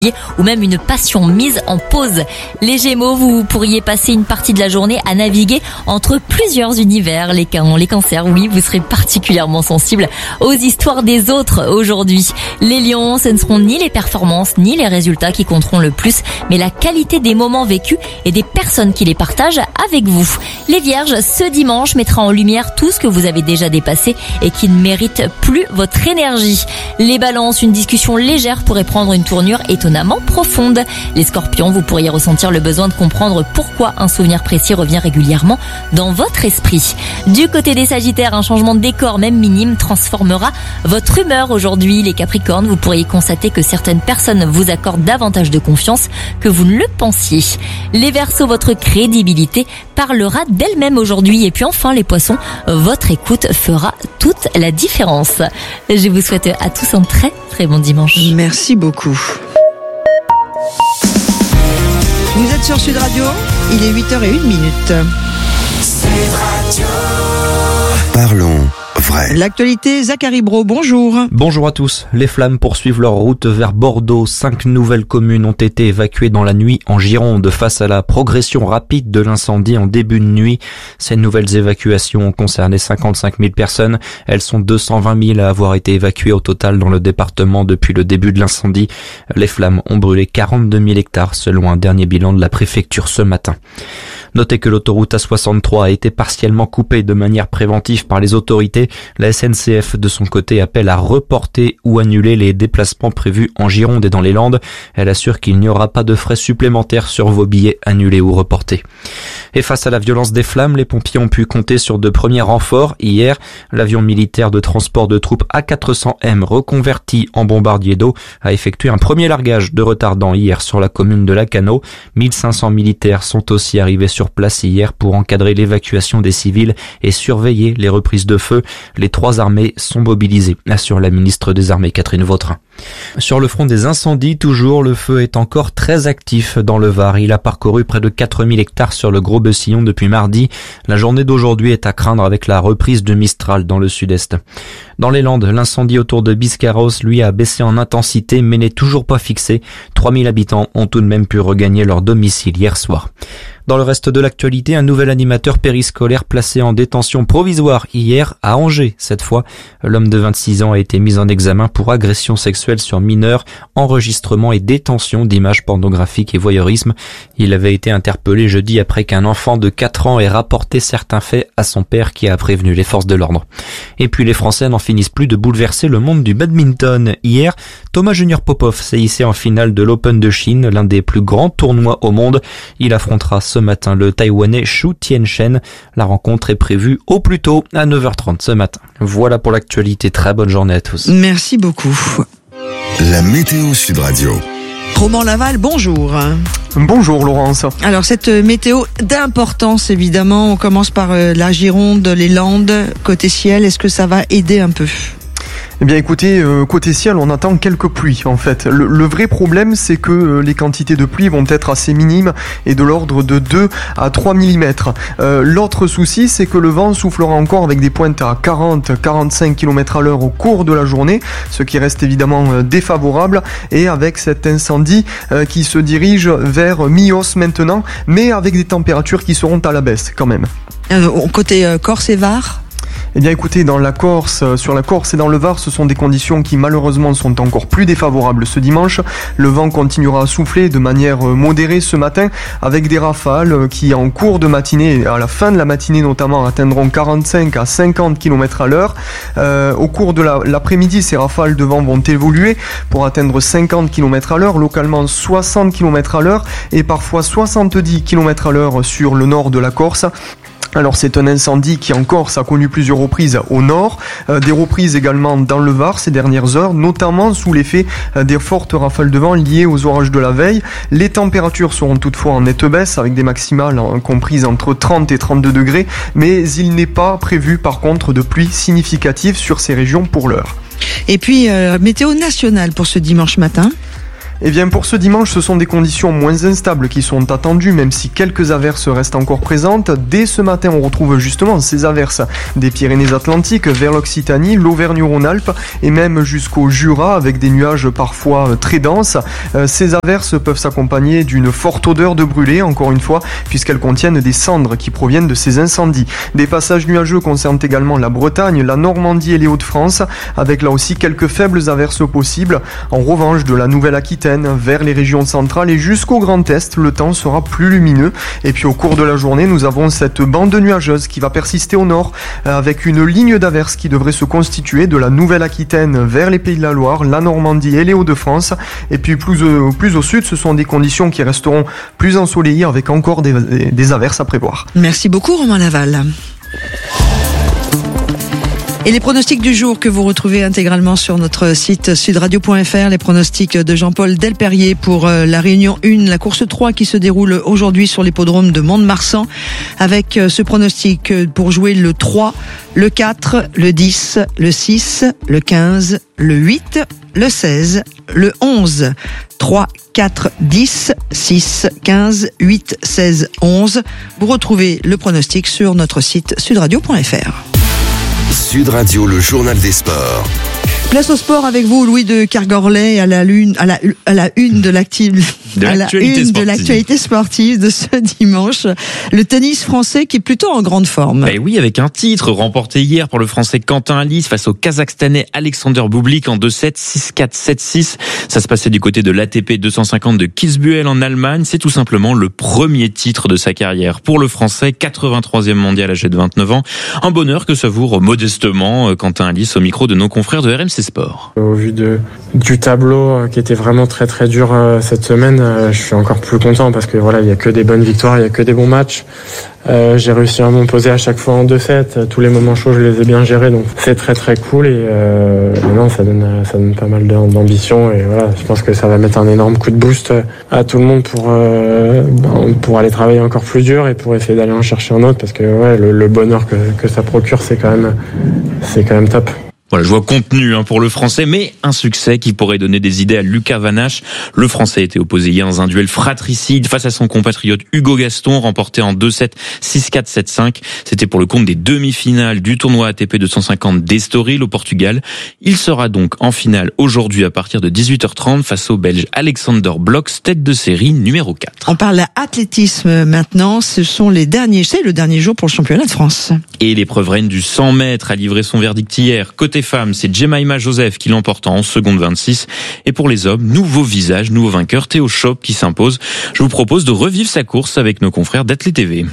ou même une passion mise en pause. Les Gémeaux, vous pourriez passer une partie de la journée à naviguer entre plusieurs univers. Les cancers, oui, vous serez particulièrement sensibles aux histoires des autres aujourd'hui. Les Lions, ce ne seront ni les performances ni les résultats qui compteront le plus, mais la qualité des moments vécus et des personnes qui les partagent avec vous. Les Vierges, ce dimanche mettra en lumière tout ce que vous avez déjà dépassé et qui ne mérite plus votre énergie. Les Balances, une discussion légère pourrait prendre une tournure étonnante profonde. Les Scorpions, vous pourriez ressentir le besoin de comprendre pourquoi un souvenir précis revient régulièrement dans votre esprit. Du côté des Sagittaires, un changement de décor, même minime, transformera votre humeur aujourd'hui. Les Capricornes, vous pourriez constater que certaines personnes vous accordent davantage de confiance que vous ne le pensiez. Les Verseaux, votre crédibilité parlera d'elle-même aujourd'hui. Et puis enfin, les Poissons, votre écoute fera toute la différence. Je vous souhaite à tous un très très bon dimanche. Merci beaucoup. Vous êtes sur Sud Radio, il est 8h01. Sud Radio. Parlons vrai. L'actualité, Zachary Brault, bonjour. Bonjour à tous. Les flammes poursuivent leur route vers Bordeaux. 5 nouvelles communes ont été évacuées dans la nuit en Gironde face à la progression rapide de l'incendie en début de nuit. Ces nouvelles évacuations ont concerné 55 000 personnes. Elles sont 220 000 à avoir été évacuées au total dans le département depuis le début de l'incendie. Les flammes ont brûlé 42 000 hectares selon un dernier bilan de la préfecture ce matin. Notez que l'autoroute A63 a été partiellement coupée de manière préventive par les autorités. La SNCF, de son côté, appelle à reporter ou annuler les déplacements prévus en Gironde et dans les Landes. Elle assure qu'il n'y aura pas de frais supplémentaires sur vos billets annulés ou reportés. Et face à la violence des flammes, les pompiers ont pu compter sur de premiers renforts. Hier, l'avion militaire de transport de troupes A400M, reconverti en bombardier d'eau, a effectué un premier largage de retardant hier sur la commune de Lacanau. 1500 militaires sont aussi arrivés sur place hier pour encadrer l'évacuation des civils et surveiller les reprises de feu. Les 3 armées sont mobilisées, assure la ministre des Armées Catherine Vautrin. Sur le front des incendies, toujours, le feu est encore très actif dans le Var. Il a parcouru près de 4000 hectares sur le Gros-Bessillon depuis mardi. La journée d'aujourd'hui est à craindre avec la reprise de Mistral dans le sud-est. Dans les Landes, l'incendie autour de Biscarrosse, lui, a baissé en intensité mais n'est toujours pas fixé. 3000 habitants ont tout de même pu regagner leur domicile hier soir. Dans le reste de l'actualité, un nouvel animateur périscolaire placé en détention provisoire hier à Angers. Cette fois, l'homme de 26 ans a été mis en examen pour agression sexuelle sur mineurs, enregistrement et détention d'images pornographiques et voyeurisme. Il avait été interpellé jeudi après qu'un enfant de 4 ans ait rapporté certains faits à son père qui a prévenu les forces de l'ordre. Et puis les Français n'en finissent plus de bouleverser le monde du badminton. Hier, Thomas Junior Popov s'est hissé en finale de l'Open de Chine, l'un des plus grands tournois au monde. Il affrontera ce matin le Taïwanais Xu Tianchen. La rencontre est prévue au plus tôt à 9h30 ce matin. Voilà pour l'actualité. Très bonne journée à tous. Merci beaucoup. La météo Sud Radio. Roman Laval, bonjour. Bonjour Laurence. Alors cette météo d'importance évidemment, on commence par la Gironde, les Landes, côté ciel, est-ce que ça va aider un peu ? Eh bien écoutez, côté ciel, on attend quelques pluies en fait. Le vrai problème, c'est que les quantités de pluie vont être assez minimes et de l'ordre de 2 à 3 mm. L'autre souci, c'est que le vent soufflera encore avec des pointes à 40-45 km à l'heure au cours de la journée, ce qui reste évidemment défavorable, et avec cet incendie qui se dirige vers mi-hausse maintenant, mais avec des températures qui seront à la baisse quand même. Côté Corse et Var ? Eh bien écoutez, dans la Corse, sur la Corse et dans le Var, ce sont des conditions qui malheureusement sont encore plus défavorables ce dimanche. Le vent continuera à souffler de manière modérée ce matin avec des rafales qui en cours de matinée, à la fin de la matinée notamment, atteindront 45 à 50 km à l'heure. Au cours de l'après-midi, ces rafales de vent vont évoluer pour atteindre 50 km à l'heure, localement 60 km à l'heure et parfois 70 km à l'heure sur le nord de la Corse. Alors c'est un incendie qui en Corse a connu plusieurs reprises au nord, des reprises également dans le Var ces dernières heures, notamment sous l'effet des fortes rafales de vent liées aux orages de la veille. Les températures seront toutefois en nette baisse avec des maximales comprises entre 30 et 32 degrés, mais il n'est pas prévu par contre de pluie significative sur ces régions pour l'heure. Et puis météo nationale pour ce dimanche matin. Eh bien pour ce dimanche, ce sont des conditions moins instables qui sont attendues, même si quelques averses restent encore présentes. Dès ce matin, on retrouve justement ces averses des Pyrénées-Atlantiques vers l'Occitanie, l'Auvergne-Rhône-Alpes et même jusqu'au Jura avec des nuages parfois très denses. Ces averses peuvent s'accompagner d'une forte odeur de brûlé, encore une fois, puisqu'elles contiennent des cendres qui proviennent de ces incendies. Des passages nuageux concernent également la Bretagne, la Normandie et les Hauts-de-France, avec là aussi quelques faibles averses possibles. En revanche, de la Nouvelle-Aquitaine vers les régions centrales et jusqu'au Grand Est, le temps sera plus lumineux. Et puis au cours de la journée, nous avons cette bande nuageuse qui va persister au nord avec une ligne d'averses qui devrait se constituer de la Nouvelle-Aquitaine vers les Pays de la Loire, la Normandie et les Hauts-de-France. Et puis plus au sud, ce sont des conditions qui resteront plus ensoleillées avec encore des averses à prévoir. Merci beaucoup Romain Laval. Et les pronostics du jour que vous retrouvez intégralement sur notre site sudradio.fr, les pronostics de Jean-Paul Delperrier pour la Réunion 1, la course 3 qui se déroule aujourd'hui sur l'hippodrome de Mont-de-Marsan, avec ce pronostic pour jouer le 3, le 4, le 10, le 6, le 15, le 8, le 16, le 11, 3, 4, 10, 6, 15, 8, 16, 11. Vous retrouvez le pronostic sur notre site sudradio.fr. Sud Radio, le journal des sports. Place au sport avec vous, Louis de Kergorlet, à la une de l'actualité sportive de ce dimanche. Le tennis français qui est plutôt en grande forme. Et oui, avec un titre remporté hier pour le français Quentin Halys face au Kazakhstanais Alexander Bublik en 2-7, 6-4, 7-6. Ça se passait du côté de l'ATP 250 de Kitzbühel en Allemagne. C'est tout simplement le premier titre de sa carrière pour le français, 83e mondial âgé de 29 ans. Un bonheur que savoure modestement Quentin Halys au micro de nos confrères de RMC Sport. Au vu du tableau qui était vraiment très très dur cette semaine, je suis encore plus content parce que voilà, il y a que des bonnes victoires, il y a que des bons matchs. J'ai réussi à m'imposer à chaque fois en 2-7. Tous les moments chauds, je les ai bien gérés, donc c'est très très cool et non, ça donne pas mal d'ambition et voilà, je pense que ça va mettre un énorme coup de boost à tout le monde pour aller travailler encore plus dur et pour essayer d'aller en chercher un autre parce que ouais, le bonheur que ça procure, c'est quand même top. Voilà, je vois contenu pour le français, mais un succès qui pourrait donner des idées à Lucas Van Hache. Le français était opposé hier dans un duel fratricide face à son compatriote Hugo Gaston, remporté en 2-7, 6-4, 7-5. C'était pour le compte des demi-finales du tournoi ATP 250 d'Estoril au Portugal. Il sera donc en finale aujourd'hui à partir de 18h30 face au Belge Alexander Blok, tête de série numéro 4. On parle athlétisme maintenant, c'est le dernier jour pour le championnat de France. Et l'épreuve reine du 100 mètres a livré son verdict hier. Côté femmes, c'est Jemima Joseph qui l'emporte en 11 secondes 26. Et pour les hommes, nouveau visage, nouveau vainqueur, Théo Schopp qui s'impose. Je vous propose de revivre sa course avec nos confrères d'Athlé TV.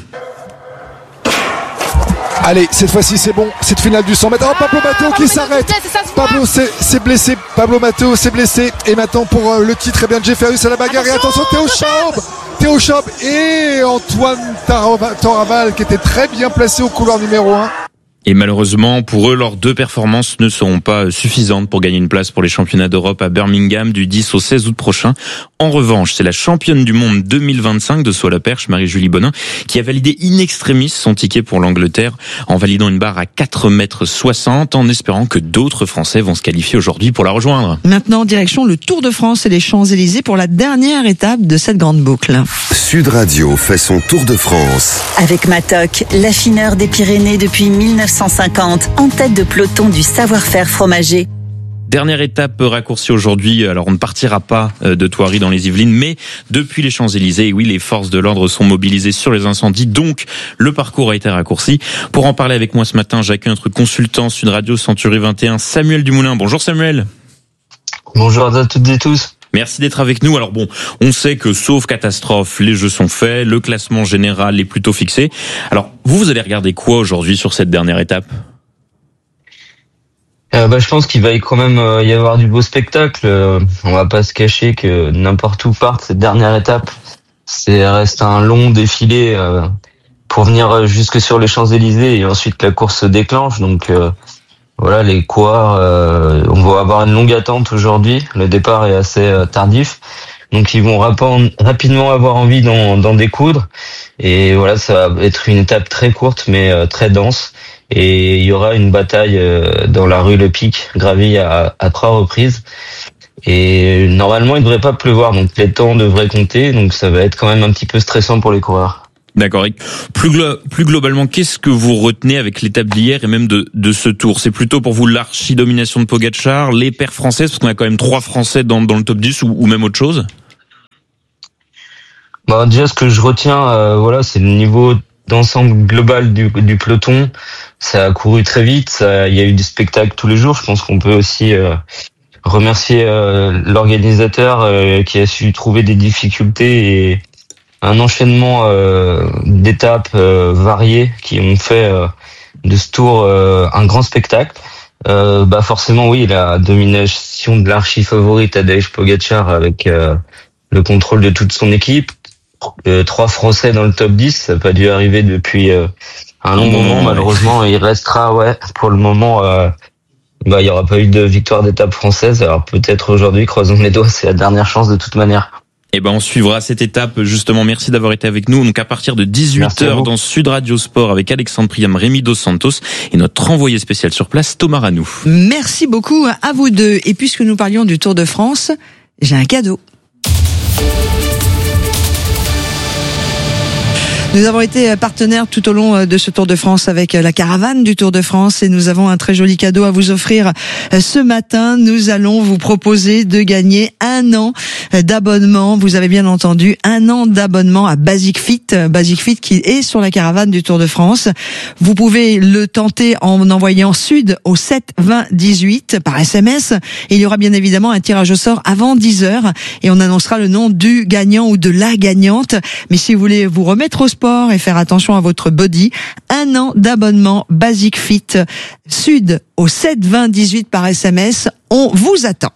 Allez, cette fois-ci c'est bon, cette finale du 100 mètres. Oh, Pablo Matteo qui s'arrête. Pablo s'est blessé. Pablo Matteo s'est blessé. Et maintenant pour le titre, eh bien Jefferus à la bagarre. Et attention, Théo Schopp et Antoine Torraval qui était très bien placé au couloir numéro 1. Et malheureusement, pour eux, leurs deux performances ne seront pas suffisantes pour gagner une place pour les championnats d'Europe à Birmingham du 10 au 16 août prochain. En revanche, c'est la championne du monde 2025 de saut à la perche, Marie-Julie Bonin, qui a validé in extremis son ticket pour l'Angleterre en validant une barre à 4,60 m en espérant que d'autres Français vont se qualifier aujourd'hui pour la rejoindre. Maintenant, direction le Tour de France et les Champs-Élysées pour la dernière étape de cette grande boucle. Sud Radio fait son Tour de France. Avec Matok, l'affineur des Pyrénées depuis 1950, en tête de peloton du savoir-faire fromager. Dernière étape raccourcie aujourd'hui. Alors on ne partira pas de Thoiry dans les Yvelines, mais depuis les Champs-Élysées, oui, les forces de l'ordre sont mobilisées sur les incendies, donc le parcours a été raccourci. Pour en parler avec moi ce matin, j'accueille notre consultant Sud Radio Century 21, Samuel Dumoulin. Bonjour Samuel. Bonjour à toutes et tous. Merci d'être avec nous. Alors bon, on sait que sauf catastrophe, les jeux sont faits, le classement général est plutôt fixé. Alors vous allez regarder quoi aujourd'hui sur cette dernière étape ? Je pense qu'il va quand même y avoir du beau spectacle. On va pas se cacher que n'importe où parte cette dernière étape, reste un long défilé pour venir jusque sur les Champs-Élysées et ensuite la course se déclenche. Donc voilà, les coureurs, on va avoir une longue attente aujourd'hui. Le départ est assez tardif. Donc ils vont rapidement avoir envie d'en découdre. Et voilà, ça va être une étape très courte mais très dense. Et il y aura une bataille dans la rue Le Pic, gravie à 3 reprises. Et normalement, il ne devrait pas pleuvoir, donc les temps devraient compter, donc ça va être quand même un petit peu stressant pour les coureurs. D'accord. Et plus globalement, qu'est-ce que vous retenez avec l'étape d'hier et même de ce tour? C'est plutôt pour vous l'archi-domination de Pogačar, les paires françaises, parce qu'on a quand même 3 Français dans le top 10 ou même autre chose? Bah, déjà, ce que je retiens, c'est le niveau d'ensemble global du peloton. Ça a couru très vite, il y a eu du spectacle tous les jours. Je pense qu'on peut aussi remercier l'organisateur qui a su trouver des difficultés et un enchaînement d'étapes variées qui ont fait de ce tour un grand spectacle. Forcément, oui, la domination de l'archi-favori Tadej Pogačar avec le contrôle de toute son équipe. 3 Français dans le top 10, ça n'a pas dû arriver depuis un long moment. Malheureusement, il restera, pour le moment, il n'y aura pas eu de victoire d'étape française. Alors peut-être aujourd'hui, croisons les doigts, c'est la dernière chance de toute manière. Eh ben, on suivra cette étape, justement. Merci d'avoir été avec nous. Donc, à partir de 18h dans Sud Radio Sport avec Alexandre Priam, Rémi Dos Santos et notre envoyé spécial sur place, Thomas Ranou. Merci beaucoup à vous deux. Et puisque nous parlions du Tour de France, j'ai un cadeau. Nous avons été partenaires tout au long de ce Tour de France avec la caravane du Tour de France et nous avons un très joli cadeau à vous offrir ce matin. Nous allons vous proposer de gagner 1 an d'abonnement. Vous avez bien entendu, 1 an d'abonnement à Basic Fit. Basic Fit qui est sur la caravane du Tour de France. Vous pouvez le tenter en envoyant Sud au 7 20 18 par SMS. Et il y aura bien évidemment un tirage au sort avant 10h et on annoncera le nom du gagnant ou de la gagnante. Mais si vous voulez vous remettre au sport et faire attention à votre body, 1 an d'abonnement Basic Fit Sud au 7 20 18 par SMS. On vous attend.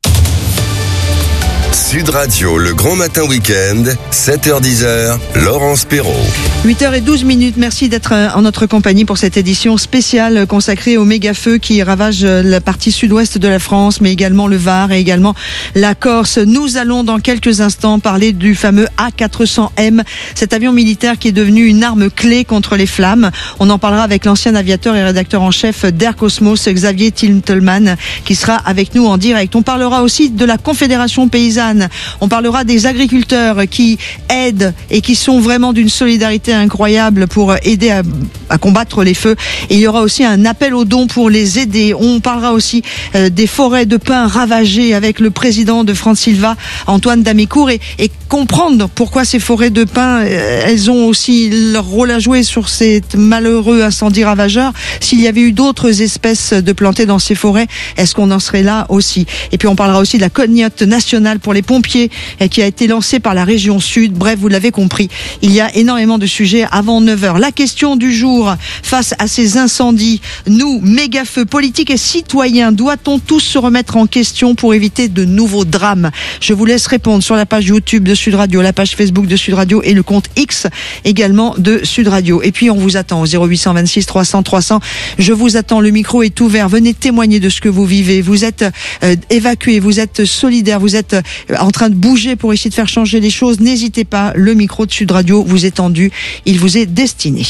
Sud Radio, le grand matin week-end, 7h-10h, Laurence Perrault. 8h12, merci d'être en notre compagnie pour cette édition spéciale consacrée aux méga-feux qui ravagent la partie sud-ouest de la France, mais également le Var et également la Corse. Nous allons dans quelques instants parler du fameux A400M, cet avion militaire qui est devenu une arme clé contre les flammes. On en parlera avec l'ancien aviateur et rédacteur en chef d'Air Cosmos, Xavier Tiltelman, qui sera avec nous en direct. On parlera aussi de la Confédération paysanne. On parlera des agriculteurs qui aident et qui sont vraiment d'une solidarité incroyable pour aider à combattre les feux. Et il y aura aussi un appel aux dons pour les aider. On parlera aussi des forêts de pins ravagées avec le président de France Silva, Antoine Damécourt, et comprendre pourquoi ces forêts de pins, elles ont aussi leur rôle à jouer sur ces malheureux incendies ravageurs. S'il y avait eu d'autres espèces de plantées dans ces forêts, est-ce qu'on en serait là aussi? Et puis on parlera aussi de la cagnotte nationale pour les pompiers qui a été lancée par la région Sud. Bref, vous l'avez compris, il y a énormément de sujets avant 9h. La question du jour, face à ces incendies, nous, méga-feux, politiques et citoyens, doit-on tous se remettre en question pour éviter de nouveaux drames? Je vous laisse répondre sur la page YouTube de Sud Radio, la page Facebook de Sud Radio et le compte X également de Sud Radio. Et puis on vous attend au 0826 300 300. Je vous attends, le micro est ouvert. Venez témoigner de ce que vous vivez. Vous êtes évacués, vous êtes solidaires, vous êtes en train de bouger pour essayer de faire changer les choses. N'hésitez pas, le micro de Sud Radio vous est tendu, il vous est destiné.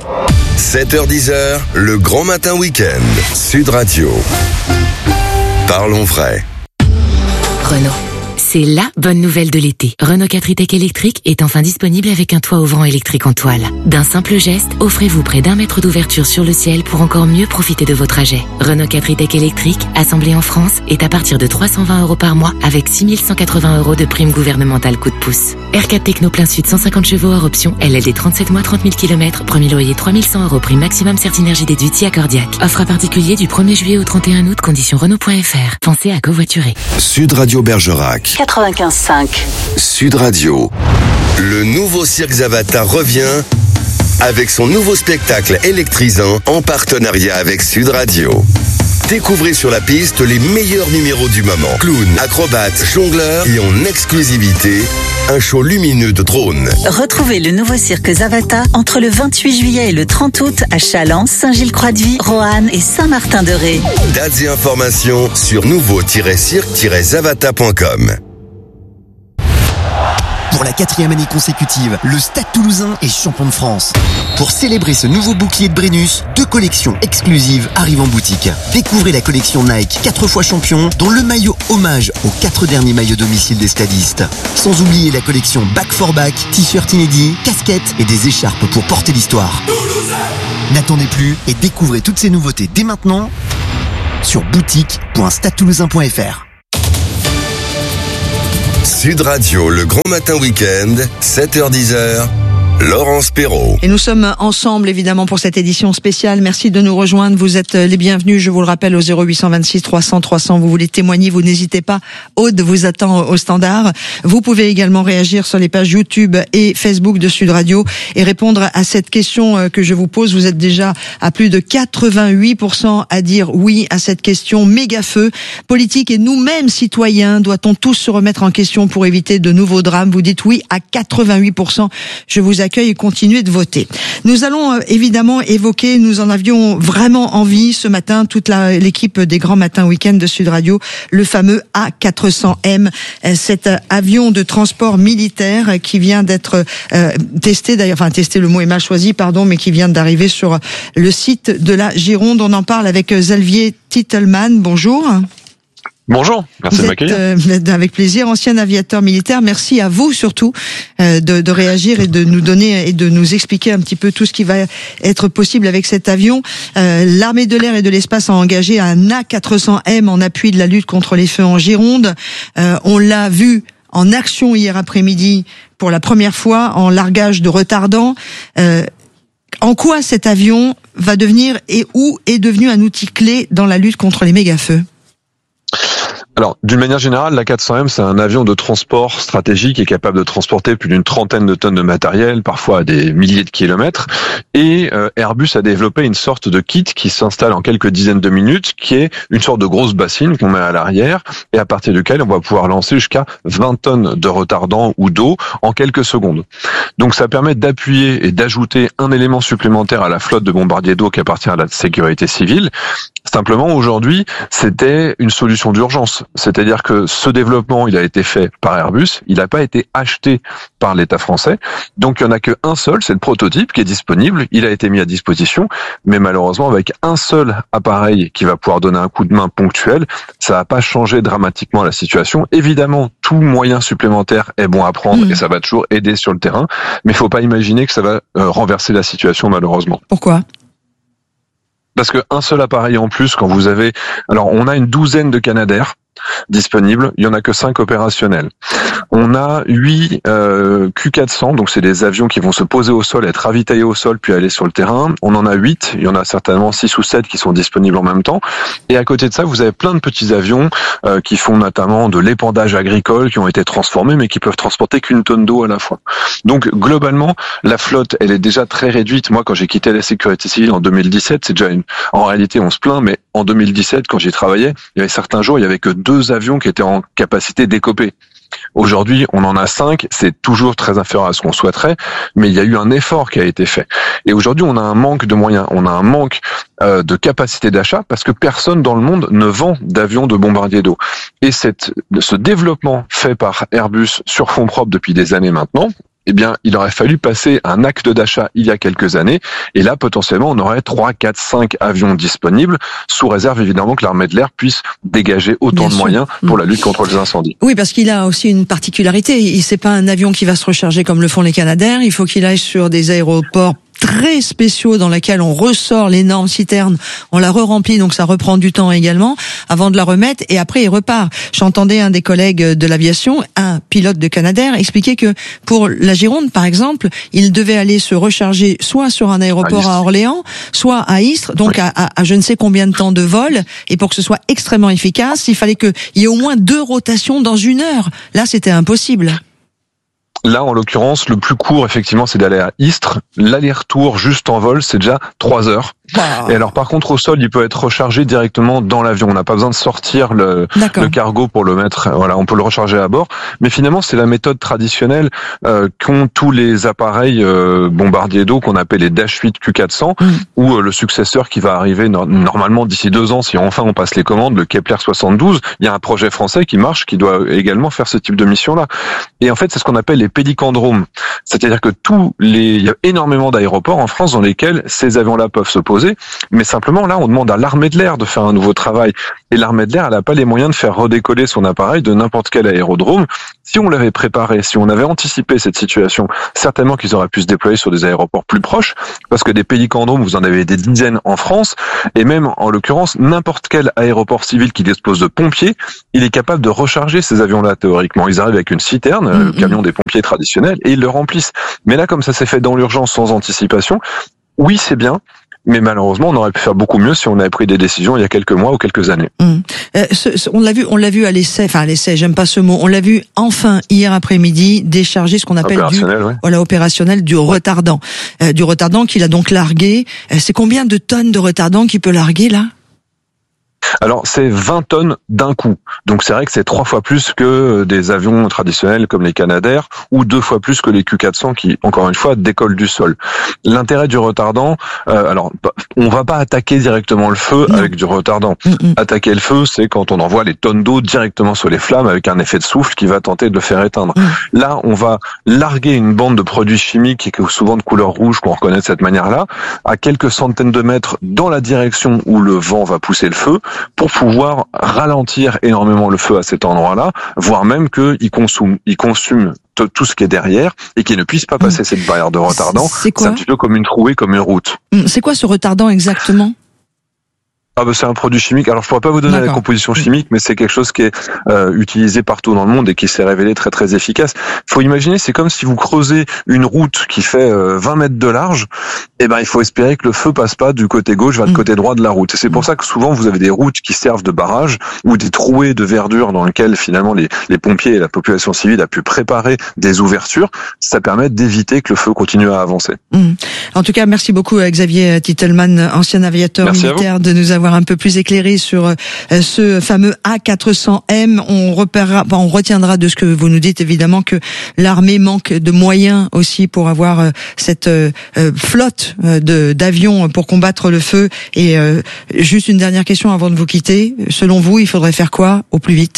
7h-10h, le grand matin week-end, Sud Radio. Parlons vrai. Renault. C'est la bonne nouvelle de l'été. Renault 4 e-Tech électrique est enfin disponible avec un toit ouvrant électrique en toile. D'un simple geste, offrez-vous près d'1 mètre d'ouverture sur le ciel pour encore mieux profiter de vos trajets. Renault 4 e-Tech électrique, assemblé en France, est à partir de 320 € par mois avec 6 180 € de prime gouvernementale coup de pouce. R4 Techno plein sud 150 chevaux hors option, LLD 37 mois 30 000 km, premier loyer 3100 € prime maximum Certinergie déduite si accordiaque. Offre à particulier du 1er juillet au 31 août, conditions Renault.fr. Pensez à covoiturer. Sud Radio Bergerac. 95.5. Sud Radio. Le nouveau Cirque Zavata revient avec son nouveau spectacle électrisant en partenariat avec Sud Radio. Découvrez sur la piste les meilleurs numéros du moment. Clowns, acrobates, jongleurs et en exclusivité, un show lumineux de drones. Retrouvez le nouveau cirque Zavata entre le 28 juillet et le 30 août à Châlons, Saint-Gilles-Croix-de-Vie, Roanne et Saint-Martin-de-Ré. Dates et informations sur nouveau-cirque-zavata.com. Pour la 4e année consécutive, le Stade Toulousain est champion de France. Pour célébrer ce nouveau bouclier de Brennus, 2 collections exclusives arrivent en boutique. Découvrez la collection Nike 4 fois champion, dont le maillot hommage aux 4 derniers maillots domicile des stadistes. Sans oublier la collection Back for Back, t-shirt inédits, casquettes et des écharpes pour porter l'histoire. N'attendez plus et découvrez toutes ces nouveautés dès maintenant sur boutique.stadetoulousain.fr. Sud Radio, le grand matin week-end, 7h-10h. Laurence Perrault. Et nous sommes ensemble évidemment pour cette édition spéciale. Merci de nous rejoindre. Vous êtes les bienvenus. Je vous le rappelle au 0826 300 300. Vous voulez témoigner, vous n'hésitez pas. Aude vous attend au standard. Vous pouvez également réagir sur les pages YouTube et Facebook de Sud Radio et répondre à cette question que je vous pose. Vous êtes déjà à plus de 88% à dire oui à cette question. Méga feu. Politique et nous-mêmes citoyens, doit-on tous se remettre en question pour éviter de nouveaux drames? Vous dites oui à 88%. Je vous accueille et continuez de voter. Nous allons évidemment évoquer, nous en avions vraiment envie ce matin, toute l'équipe des grands matins week-end de Sud Radio, le fameux A400M, cet avion de transport militaire qui vient d'être testé, d'ailleurs, enfin testé, le mot est mal choisi, pardon, mais qui vient d'arriver sur le site de la Gironde. On en parle avec Xavier Titelman. Bonjour. Bonjour, merci de m'accueillir. Avec plaisir, ancien aviateur militaire. Merci à vous surtout de réagir et de nous donner et de nous expliquer un petit peu tout ce qui va être possible avec cet avion. L'armée de l'air et de l'espace a engagé un A400M en appui de la lutte contre les feux en Gironde. On l'a vu en action hier après-midi pour la première fois en largage de retardant. En quoi cet avion va devenir et où est devenu un outil clé dans la lutte contre les méga-feux ? Alors, d'une manière générale, l'A400M, c'est un avion de transport stratégique qui est capable de transporter plus d'une trentaine de tonnes de matériel, parfois à des milliers de kilomètres. Et Airbus a développé une sorte de kit qui s'installe en quelques dizaines de minutes, qui est une sorte de grosse bassine qu'on met à l'arrière et à partir duquel on va pouvoir lancer jusqu'à 20 tonnes de retardant ou d'eau en quelques secondes. Donc ça permet d'appuyer et d'ajouter un élément supplémentaire à la flotte de bombardiers d'eau qui appartient à la sécurité civile. Simplement, aujourd'hui, c'était une solution d'urgence. C'est-à-dire que ce développement, il a été fait par Airbus, il n'a pas été acheté par l'État français. Donc, il n'y en a qu'un seul, c'est le prototype qui est disponible. Il a été mis à disposition, mais malheureusement, avec un seul appareil qui va pouvoir donner un coup de main ponctuel, ça va pas changer dramatiquement la situation. Évidemment, tout moyen supplémentaire est bon à prendre et ça va toujours aider sur le terrain, mais il faut pas imaginer que ça va renverser la situation, malheureusement. Pourquoi ? Parce que un seul appareil en plus, quand vous avez... Alors, on a une douzaine de Canadair disponibles, il y en a que 5 opérationnels. On a 8 Q400, donc c'est des avions qui vont se poser au sol, être ravitaillés au sol, puis aller sur le terrain. On en a 8, il y en a certainement 6 ou 7 qui sont disponibles en même temps. Et à côté de ça, vous avez plein de petits avions qui font notamment de l'épandage agricole, qui ont été transformés, mais qui peuvent transporter qu'une tonne d'eau à la fois. Donc globalement, la flotte, elle est déjà très réduite. Moi, quand j'ai quitté la sécurité civile en 2017, c'est déjà en réalité, on se plaint, mais en 2017, quand j'y travaillais, il y avait certains jours, il y avait que 2 avions qui étaient en capacité d'écoper. Aujourd'hui, on en a 5, c'est toujours très inférieur à ce qu'on souhaiterait, mais il y a eu un effort qui a été fait. Et aujourd'hui, on a un manque de moyens, on a un manque de capacité d'achat parce que personne dans le monde ne vend d'avions de bombardiers d'eau. Et ce développement fait par Airbus sur fonds propres depuis des années maintenant, eh bien, il aurait fallu passer un acte d'achat il y a quelques années. Et là, potentiellement, on aurait 3, 4, 5 avions disponibles, sous réserve évidemment que l'armée de l'air puisse dégager autant de moyens pour la lutte contre les incendies. Oui, parce qu'il a aussi une particularité. C'est pas un avion qui va se recharger comme le font les Canadair. Il faut qu'il aille sur des aéroports très spéciaux dans lesquels on ressort l'énorme citerne, on la re-remplit, donc ça reprend du temps également avant de la remettre et après il repart. J'entendais un des collègues de l'aviation, un pilote de Canadair, expliquer que pour la Gironde par exemple, il devait aller se recharger soit sur un aéroport à Orléans, soit à Istres, donc à je ne sais combien de temps de vol, et pour que ce soit extrêmement efficace, il fallait qu'il y ait au moins 2 rotations dans 1 heure. Là, c'était impossible. Là, en l'occurrence, le plus court, effectivement, c'est d'aller à Istres. L'aller-retour juste en vol, c'est déjà 3 heures. Et alors par contre au sol, il peut être rechargé directement dans l'avion. On n'a pas besoin de sortir le cargo pour le mettre. Voilà, on peut le recharger à bord. Mais finalement, c'est la méthode traditionnelle qu'ont tous les appareils bombardiers d'eau qu'on appelle les Dash 8 Q400, ou le successeur qui va arriver normalement d'ici 2 ans, si enfin on passe les commandes, le Kepler 72. Il y a un projet français qui marche, qui doit également faire ce type de mission-là. Et en fait, c'est ce qu'on appelle les pélicandromes. C'est-à-dire que il y a énormément d'aéroports en France dans lesquels ces avions-là peuvent se poser, mais simplement là, on demande à l'armée de l'air de faire un nouveau travail. Et l'armée de l'air, elle n'a pas les moyens de faire redécoller son appareil de n'importe quel aérodrome. Si on l'avait préparé, si on avait anticipé cette situation, certainement qu'ils auraient pu se déployer sur des aéroports plus proches, parce que des pélicandromes, vous en avez des dizaines en France, et même, en l'occurrence, n'importe quel aéroport civil qui dispose de pompiers, il est capable de recharger ces avions-là, théoriquement. Ils arrivent avec une citerne, le camion des pompiers traditionnel, et ils le remplissent. Mais là, comme ça s'est fait dans l'urgence, sans anticipation, oui, c'est bien, mais malheureusement, on aurait pu faire beaucoup mieux si on avait pris des décisions il y a quelques mois ou quelques années. On l'a vu à l'essai, j'aime pas ce mot. On l'a vu enfin hier après-midi décharger ce qu'on appelle opérationnel du retardant. Du retardant qu'il a donc largué. C'est combien de tonnes de retardant qu'il peut larguer là ? Alors, c'est 20 tonnes d'un coup. Donc, c'est vrai que c'est 3 fois plus que des avions traditionnels comme les Canadair ou 2 fois plus que les Q400 qui, encore une fois, décollent du sol. L'intérêt du retardant, on va pas attaquer directement le feu avec du retardant. Attaquer le feu, c'est quand on envoie les tonnes d'eau directement sur les flammes avec un effet de souffle qui va tenter de le faire éteindre. Là, on va larguer une bande de produits chimiques qui est souvent de couleur rouge, qu'on reconnaît de cette manière-là, à quelques centaines de mètres dans la direction où le vent va pousser le feu, pour pouvoir ralentir énormément le feu à cet endroit-là, voire même qu'il consomme tout ce qui est derrière et qu'il ne puisse pas passer cette barrière de retardant. C'est un petit peu comme une trouée, comme une route. C'est quoi ce retardant exactement ? C'est un produit chimique. Alors, je pourrais pas vous donner la composition chimique, mais c'est quelque chose qui est utilisé partout dans le monde et qui s'est révélé très très efficace. Faut imaginer, c'est comme si vous creusez une route qui fait 20 mètres de large. Il faut espérer que le feu passe pas du côté gauche vers le côté droit de la route. Et c'est pour ça que souvent vous avez des routes qui servent de barrage ou des trouées de verdure dans lesquelles finalement les pompiers et la population civile a pu préparer des ouvertures. Ça permet d'éviter que le feu continue à avancer. En tout cas, merci beaucoup à Xavier Titelman, ancien aviateur militaire, de nous avoir un peu plus éclairé sur ce fameux A400M. On retiendra de ce que vous nous dites évidemment que l'armée manque de moyens aussi pour avoir cette flotte d'avions pour combattre le feu. Et juste une dernière question avant de vous quitter. Selon vous, il faudrait faire quoi au plus vite ?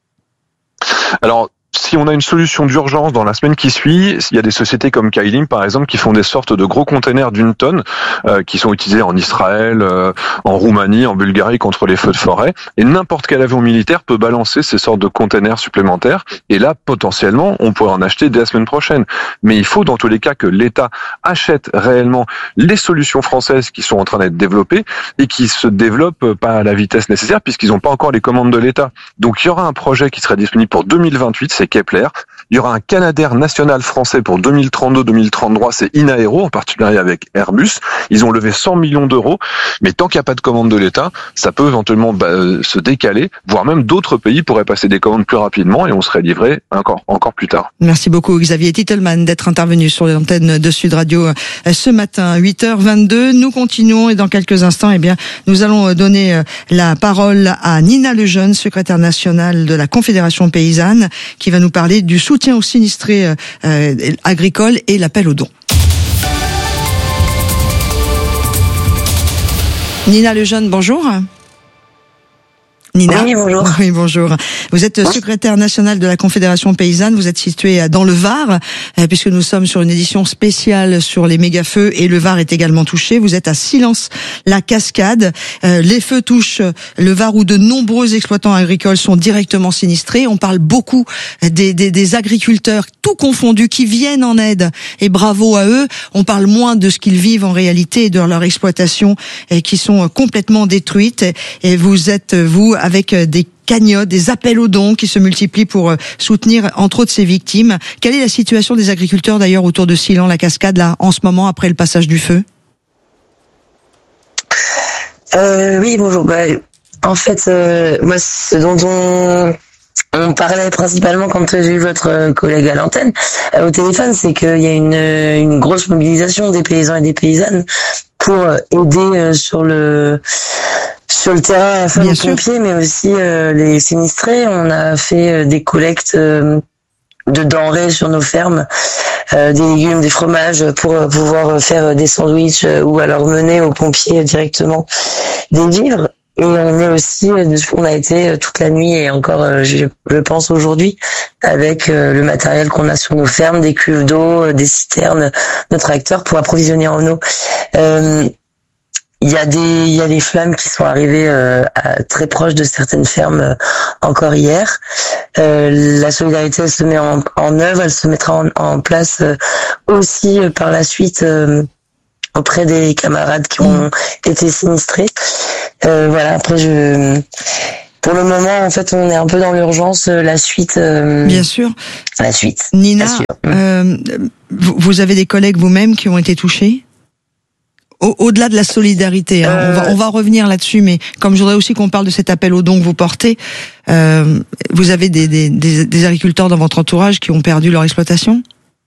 Alors, si on a une solution d'urgence dans la semaine qui suit, il y a des sociétés comme Kailim, par exemple, qui font des sortes de gros containers d'1 tonne, qui sont utilisés en Israël, en Roumanie, en Bulgarie contre les feux de forêt. Et n'importe quel avion militaire peut balancer ces sortes de containers supplémentaires. Et là, potentiellement, on pourrait en acheter dès la semaine prochaine. Mais il faut, dans tous les cas, que l'État achète réellement les solutions françaises qui sont en train d'être développées et qui se développent pas à la vitesse nécessaire puisqu'ils n'ont pas encore les commandes de l'État. Donc, il y aura un projet qui sera disponible pour 2028, c'est Kepler. Il y aura un Canadair national français pour 2032-2033, c'est Inaero, en particulier avec Airbus. Ils ont levé 100 millions d'euros, mais tant qu'il n'y a pas de commande de l'État, ça peut éventuellement se décaler, voire même d'autres pays pourraient passer des commandes plus rapidement et on serait livré encore plus tard. Merci beaucoup Xavier Titelman d'être intervenu sur l'antenne de Sud Radio ce matin, 8h22. Nous continuons et dans quelques instants, nous allons donner la parole à Nina Lejeune, secrétaire nationale de la Confédération paysanne, qui va nous parler du soutien aux sinistrés agricoles et l'appel aux dons. Nina Lejeune, bonjour. Nina. Oui, bonjour. Oui, bonjour. Vous êtes secrétaire nationale de la Confédération paysanne. Vous êtes située dans le Var, puisque nous sommes sur une édition spéciale sur les méga-feux et le Var est également touché. Vous êtes à Silence-la-Cascade. Les feux touchent le Var où de nombreux exploitants agricoles sont directement sinistrés. On parle beaucoup des agriculteurs, tout confondus, qui viennent en aide. Et bravo à eux. On parle moins de ce qu'ils vivent en réalité et de leur exploitation qui sont complètement détruites. Et vous êtes, avec des cagnottes, des appels aux dons qui se multiplient pour soutenir entre autres ces victimes. Quelle est la situation des agriculteurs d'ailleurs autour de Silence-la-Cascade là en ce moment après le passage du feu ? Oui, bonjour. En fait, moi, ce dont on parlait principalement quand j'ai eu votre collègue à l'antenne au téléphone, c'est qu'il y a une grosse mobilisation des paysans et des paysannes pour aider sur le terrain à la fois les pompiers, mais aussi les sinistrés. On a fait des collectes de denrées sur nos fermes, des légumes, des fromages, pour pouvoir faire des sandwichs ou alors mener aux pompiers directement des vivres. Et on a été toute la nuit et encore, je pense aujourd'hui, avec le matériel qu'on a sur nos fermes, des cuves d'eau, des citernes, nos tracteurs pour approvisionner en eau. Il y a des flammes qui sont arrivées très proches de certaines fermes encore hier. La solidarité, elle se met en œuvre, elle se mettra en place aussi par la suite auprès des camarades qui ont été sinistrés. Voilà. Après, pour le moment, en fait, on est un peu dans l'urgence. La suite. Bien sûr. La suite. Nina, vous avez des collègues vous-même qui ont été touchés? Au-delà de la solidarité, hein, on va revenir là-dessus, mais comme je voudrais aussi qu'on parle de cet appel aux dons que vous portez, vous avez des agriculteurs dans votre entourage qui ont perdu leur exploitation?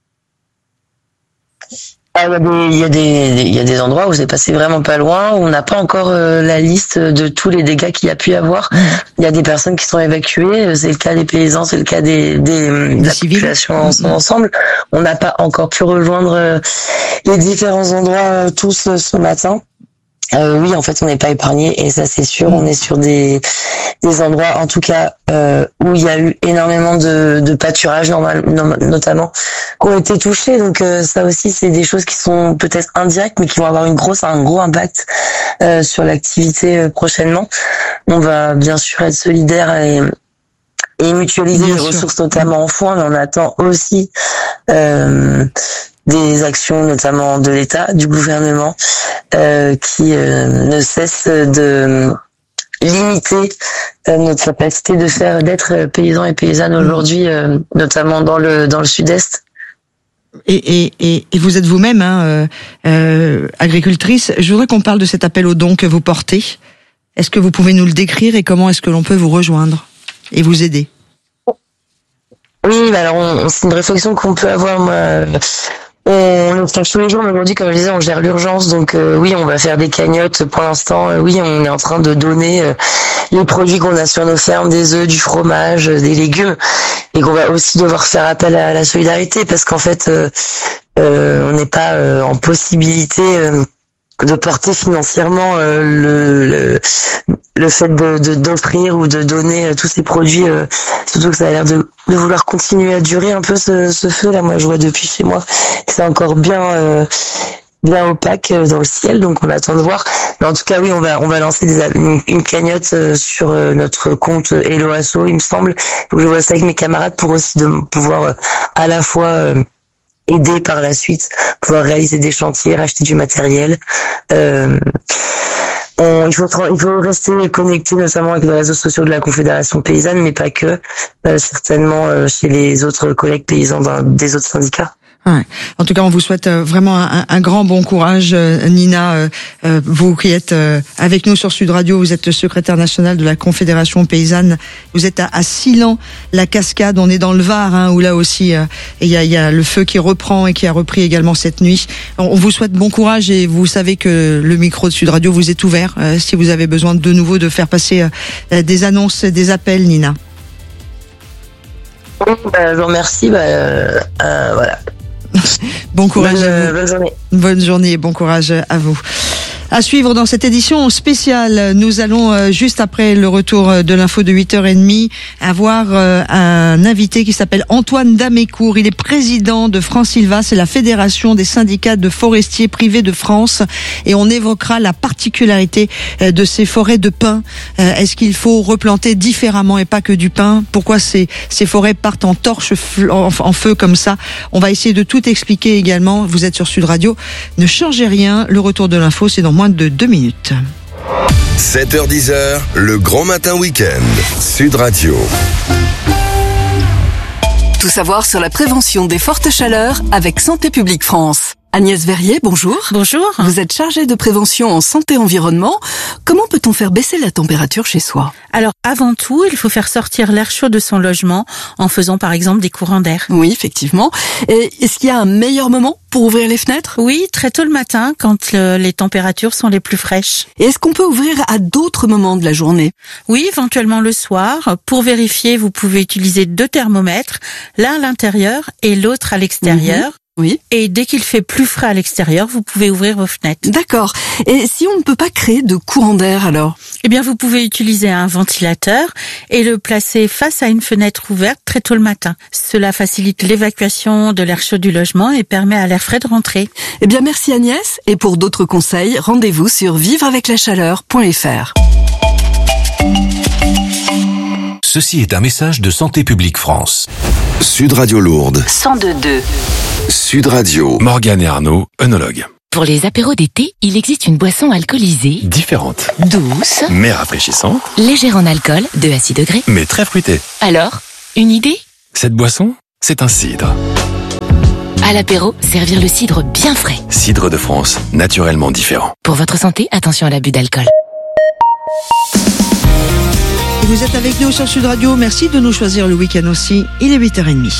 Il y a des endroits où c'est passé vraiment pas loin, où on n'a pas encore la liste de tous les dégâts qu'il y a pu y avoir. Il y a des personnes qui sont évacuées, c'est le cas des paysans, c'est le cas de la population en son ensemble. On n'a pas encore pu rejoindre les différents endroits tous ce matin. Oui, en fait, on n'est pas épargné et ça c'est sûr. On est sur des endroits, en tout cas, où il y a eu énormément de pâturage, notamment, qui ont été touchés. Donc ça aussi, c'est des choses qui sont peut-être indirectes, mais qui vont avoir un gros impact sur l'activité prochainement. On va bien sûr être solidaires et mutualiser les ressources, notamment en foin, mais on attend aussi des actions, notamment de l'État, du gouvernement, qui ne cessent de limiter notre capacité d'être paysans et paysannes aujourd'hui, notamment dans le sud-est. Et vous êtes vous-même agricultrice. Je voudrais qu'on parle de cet appel aux dons que vous portez. Est-ce que vous pouvez nous le décrire et comment est-ce que l'on peut vous rejoindre et vous aider? Oui, alors c'est une réflexion qu'on peut avoir. On change tous les jours, mais aujourd'hui, comme je disais, on gère l'urgence, donc oui, on va faire des cagnottes pour l'instant. Oui, on est en train de donner les produits qu'on a sur nos fermes, des œufs, du fromage, des légumes, et qu'on va aussi devoir faire appel à la solidarité, parce qu'en fait, on n'est pas en possibilité de porter financièrement le fait d'offrir ou de donner tous ces produits, surtout que ça a l'air de vouloir continuer à durer un peu ce feu là. Moi je vois depuis chez moi que c'est encore bien opaque dans le ciel, donc on attend de voir. Mais en tout cas oui, on va lancer une cagnotte sur notre compte Hello Asso, il me semble. Faut que je vois ça avec mes camarades pour aussi de pouvoir à la fois aider par la suite, pouvoir réaliser des chantiers, racheter du matériel. Il faut rester connecté notamment avec les réseaux sociaux de la Confédération paysanne, mais pas que, certainement chez les autres collègues paysans des autres syndicats. Ouais. En tout cas, on vous souhaite vraiment un grand bon courage, Nina. Vous qui êtes avec nous sur Sud Radio, vous êtes secrétaire nationale de la Confédération paysanne. Vous êtes à Silan-la-Cascade. On est dans le Var, où là aussi il y a le feu qui reprend et qui a repris également cette nuit. On vous souhaite bon courage et vous savez que le micro de Sud Radio vous est ouvert si vous avez besoin de nouveau de faire passer des annonces, des appels, Nina. Je vous remercie. Voilà. Bon courage à vous. Bonne journée. Bonne journée et bon courage à vous. À suivre dans cette édition spéciale, nous allons juste après le retour de l'info de 8h30 avoir un invité qui s'appelle Antoine Damécourt. Il est président de France-Sylva, c'est la fédération des syndicats de forestiers privés de France, et on évoquera la particularité de ces forêts de pins. Est-ce qu'il faut replanter différemment et pas que du pin? Pourquoi ces forêts partent en torche, en feu comme ça? On va essayer de tout expliquer également. Vous êtes sur Sud Radio. Ne changez rien. Le retour de l'info, c'est dans moins de 2 minutes. 7h-10h, le grand matin week-end. Sud Radio. Tout savoir sur la prévention des fortes chaleurs avec Santé publique France. Agnès Verrier, bonjour. Bonjour. Vous êtes chargée de prévention en santé-environnement. Comment peut-on faire baisser la température chez soi? Alors, avant tout, il faut faire sortir l'air chaud de son logement en faisant par exemple des courants d'air. Oui, effectivement. Et est-ce qu'il y a un meilleur moment pour ouvrir les fenêtres? Oui, très tôt le matin, quand les températures sont les plus fraîches. Et est-ce qu'on peut ouvrir à d'autres moments de la journée? Oui, éventuellement le soir. Pour vérifier, vous pouvez utiliser 2 thermomètres, l'un à l'intérieur et l'autre à l'extérieur. Oui. Et dès qu'il fait plus frais à l'extérieur, vous pouvez ouvrir vos fenêtres. D'accord. Et si on ne peut pas créer de courant d'air alors? Eh bien, vous pouvez utiliser un ventilateur et le placer face à une fenêtre ouverte très tôt le matin. Cela facilite l'évacuation de l'air chaud du logement et permet à l'air frais de rentrer. Eh bien, merci Agnès. Et pour d'autres conseils, rendez-vous sur vivreaveclachaleur.fr. Ceci est un message de Santé publique France. Sud Radio Lourdes. 102.2. Sud Radio. Morgane et Arnaud, œnologues. Pour les apéros d'été, il existe une boisson alcoolisée, Différente, douce, mais rafraîchissante, légère en alcool, 2 à 6 degrés. mais très fruitée. Alors, une idée? Cette boisson, c'est un cidre. À l'apéro, servir le cidre bien frais. Cidre de France, naturellement différent. Pour votre santé, attention à l'abus d'alcool. Vous êtes avec nous sur Sud Radio. Merci de nous choisir le week-end aussi. Il est 8h30.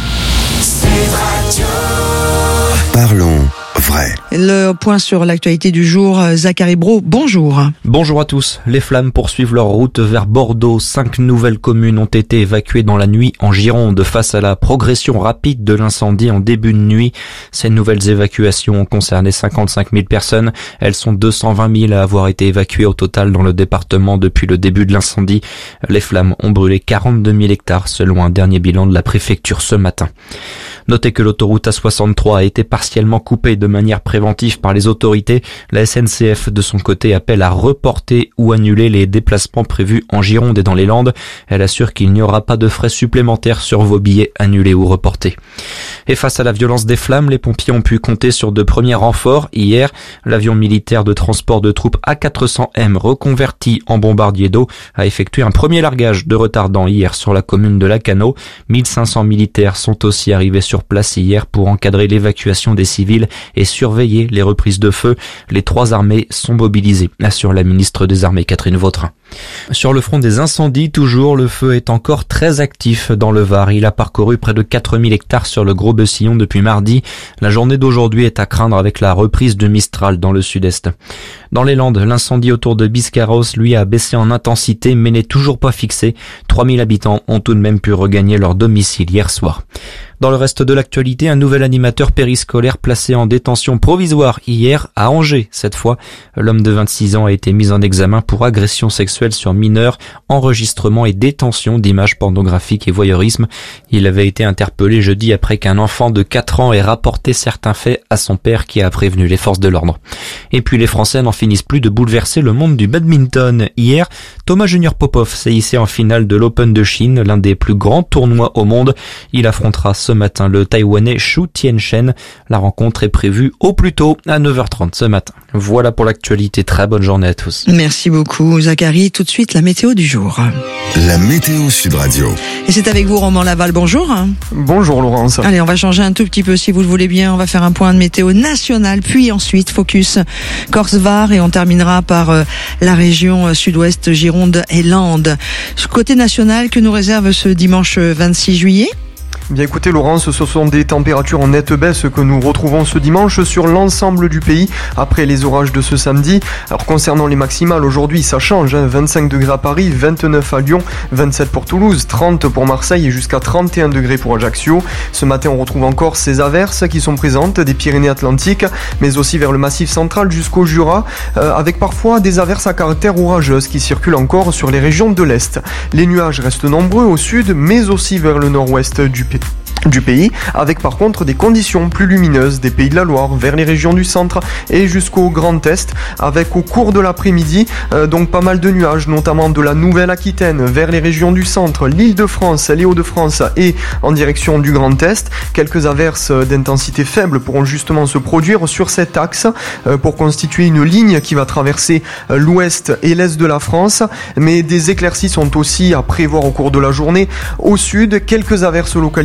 Parlons vrai. Le point sur l'actualité du jour, Zachary Brault, bonjour. Bonjour à tous. Les flammes poursuivent leur route vers Bordeaux. 5 nouvelles communes ont été évacuées dans la nuit en Gironde face à la progression rapide de l'incendie en début de nuit. Ces nouvelles évacuations ont concerné 55 000 personnes. Elles sont 220 000 à avoir été évacuées au total dans le département depuis le début de l'incendie. Les flammes ont brûlé 42 000 hectares selon un dernier bilan de la préfecture ce matin. Notez que l'autoroute A63 a été partiellement coupée de manière préventive par les autorités. La SNCF, de son côté, appelle à reporter ou annuler les déplacements prévus en Gironde et dans les Landes. Elle assure qu'il n'y aura pas de frais supplémentaires sur vos billets annulés ou reportés. Et face à la violence des flammes, les pompiers ont pu compter sur de premiers renforts. Hier, l'avion militaire de transport de troupes A400M, reconverti en bombardier d'eau, a effectué un premier largage de retardant hier sur la commune de Lacanau. 1500 militaires sont aussi arrivés sur place hier pour encadrer l'évacuation des civils et surveiller les reprises de feu. Les 3 armées sont mobilisées, assure la ministre des Armées Catherine Vautrin. Sur le front des incendies, toujours, le feu est encore très actif dans le Var. Il a parcouru près de 4000 hectares sur le Gros-Bessillon depuis mardi. La journée d'aujourd'hui est à craindre avec la reprise de Mistral dans le sud-est. Dans les Landes, l'incendie autour de Biscarrosse, lui, a baissé en intensité mais n'est toujours pas fixé. 3000 habitants ont tout de même pu regagner leur domicile hier soir. Dans le reste de l'actualité, un nouvel animateur périscolaire placé en détention provisoire hier à Angers. Cette fois, l'homme de 26 ans a été mis en examen pour agression sexuelle sur mineurs, enregistrement et détention d'images pornographiques et voyeurisme. Il avait été interpellé jeudi après qu'un enfant de 4 ans ait rapporté certains faits à son père qui a prévenu les forces de l'ordre. Et puis les Français n'en finissent plus de bouleverser le monde du badminton. Hier, Thomas Junior Popov s'est hissé en finale de l'Open de Chine, l'un des plus grands tournois au monde. Il affrontera ce matin le Taïwanais Xu Tianchen. La rencontre est prévue au plus tôt à 9h30 ce matin. Voilà pour l'actualité. Très bonne journée à tous. Merci beaucoup Zachary. Tout de suite la météo du jour. La météo Sud Radio. Et c'est avec vous Romain Laval, bonjour. Bonjour Laurence. Allez, on va changer un tout petit peu si vous le voulez bien. On va faire un point de météo national, puis ensuite focus Corse-Var et on terminera par la région sud-ouest, Gironde et Landes. Côté national, que nous réserve ce dimanche 26 juillet ? Bien écoutez Laurence, ce sont des températures en nette baisse que nous retrouvons ce dimanche sur l'ensemble du pays après les orages de ce samedi. Alors concernant les maximales, aujourd'hui ça change, 25 degrés à Paris, 29 à Lyon, 27 pour Toulouse, 30 pour Marseille et jusqu'à 31 degrés pour Ajaccio. Ce matin on retrouve encore ces averses qui sont présentes des Pyrénées-Atlantiques mais aussi vers le Massif central jusqu'au Jura avec parfois des averses à caractère orageuse qui circulent encore sur les régions de l'Est. Les nuages restent nombreux au sud mais aussi vers le nord-ouest du pays, avec par contre des conditions plus lumineuses des Pays de la Loire vers les régions du centre et jusqu'au Grand Est, avec au cours de l'après-midi donc pas mal de nuages, notamment de la Nouvelle-Aquitaine vers les régions du centre, l'Île-de-France, les Hauts-de-France et en direction du Grand Est. Quelques averses d'intensité faible pourront justement se produire sur cet axe pour constituer une ligne qui va traverser l'ouest et l'est de la France, mais des éclaircies sont aussi à prévoir au cours de la journée. Au sud, quelques averses localisées resteront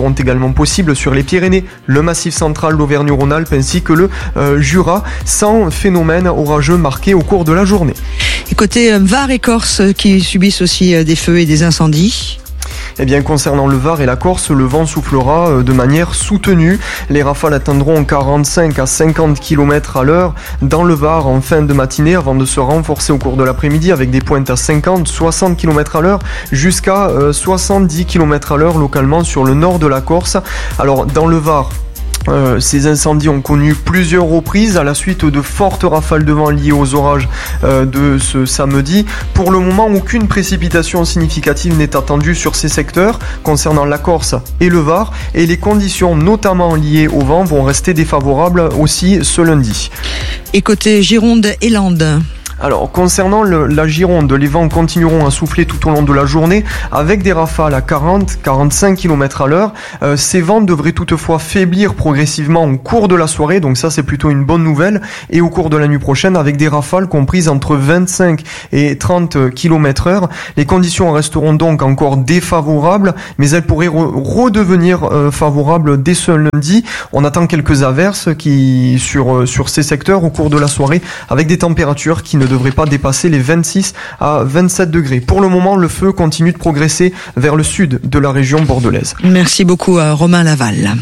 seront également possibles sur les Pyrénées, le Massif central, l'Auvergne-Rhône-Alpes ainsi que le Jura, sans phénomène orageux marqué au cours de la journée. Et côté Var et Corse qui subissent aussi des feux et des incendies. Eh bien, concernant le Var et la Corse, le vent soufflera de manière soutenue. Les rafales atteindront 45 à 50 km à l'heure dans le Var en fin de matinée avant de se renforcer au cours de l'après-midi avec des pointes à 50, 60 km à l'heure jusqu'à 70 km à l'heure localement sur le nord de la Corse. Alors, dans le Var, ces incendies ont connu plusieurs reprises à la suite de fortes rafales de vent liées aux orages de ce samedi. Pour le moment, aucune précipitation significative n'est attendue sur ces secteurs concernant la Corse et le Var, et les conditions notamment liées au vent vont rester défavorables aussi ce lundi. Et côté Gironde et Landes? Alors, concernant la Gironde, les vents continueront à souffler tout au long de la journée avec des rafales à 40-45 km à l'heure. Ces vents devraient toutefois faiblir progressivement au cours de la soirée, donc ça c'est plutôt une bonne nouvelle, et au cours de la nuit prochaine avec des rafales comprises entre 25 et 30 km/h. Les conditions resteront donc encore défavorables, mais elles pourraient redevenir favorables dès ce lundi. On attend quelques averses sur ces secteurs au cours de la soirée avec des températures qui ne devrait pas dépasser les 26 à 27 degrés. Pour le moment, le feu continue de progresser vers le sud de la région bordelaise. Merci beaucoup à Romain Laval.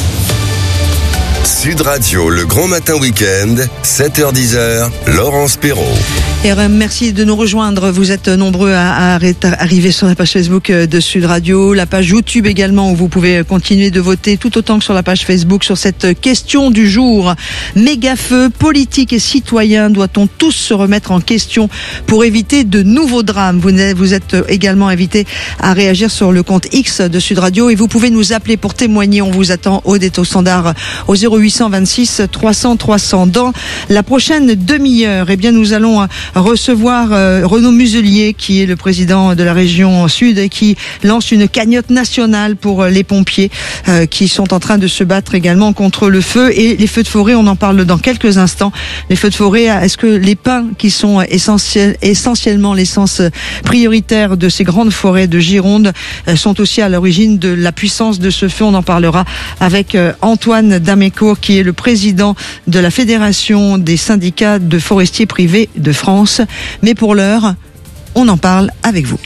Sud Radio, le grand matin week-end, 7h-10h, Laurence Perrault. Et merci de nous rejoindre. Vous êtes nombreux à arriver sur la page Facebook de Sud Radio, la page YouTube également où vous pouvez continuer de voter tout autant que sur la page Facebook sur cette question du jour. Méga-feu, politique et citoyens, doit-on tous se remettre en question pour éviter de nouveaux drames? Vous êtes également invités à réagir sur le compte X de Sud Radio et vous pouvez nous appeler pour témoigner. On vous attend au standard au 0826 300 300. Dans la prochaine demi-heure, eh bien, nous allons recevoir Renaud Muselier, qui est le président de la région Sud et qui lance une cagnotte nationale pour les pompiers qui sont en train de se battre également contre le feu et les feux de forêt. On en parle dans quelques instants. Les feux de forêt, est-ce que les pins qui sont essentiellement l'essence prioritaire de ces grandes forêts de Gironde sont aussi à l'origine de la puissance de ce feu? On en parlera avec Antoine Damécourt, qui est le président de la Fédération des syndicats de forestiers privés de France. Mais pour l'heure, on en parle avec vous.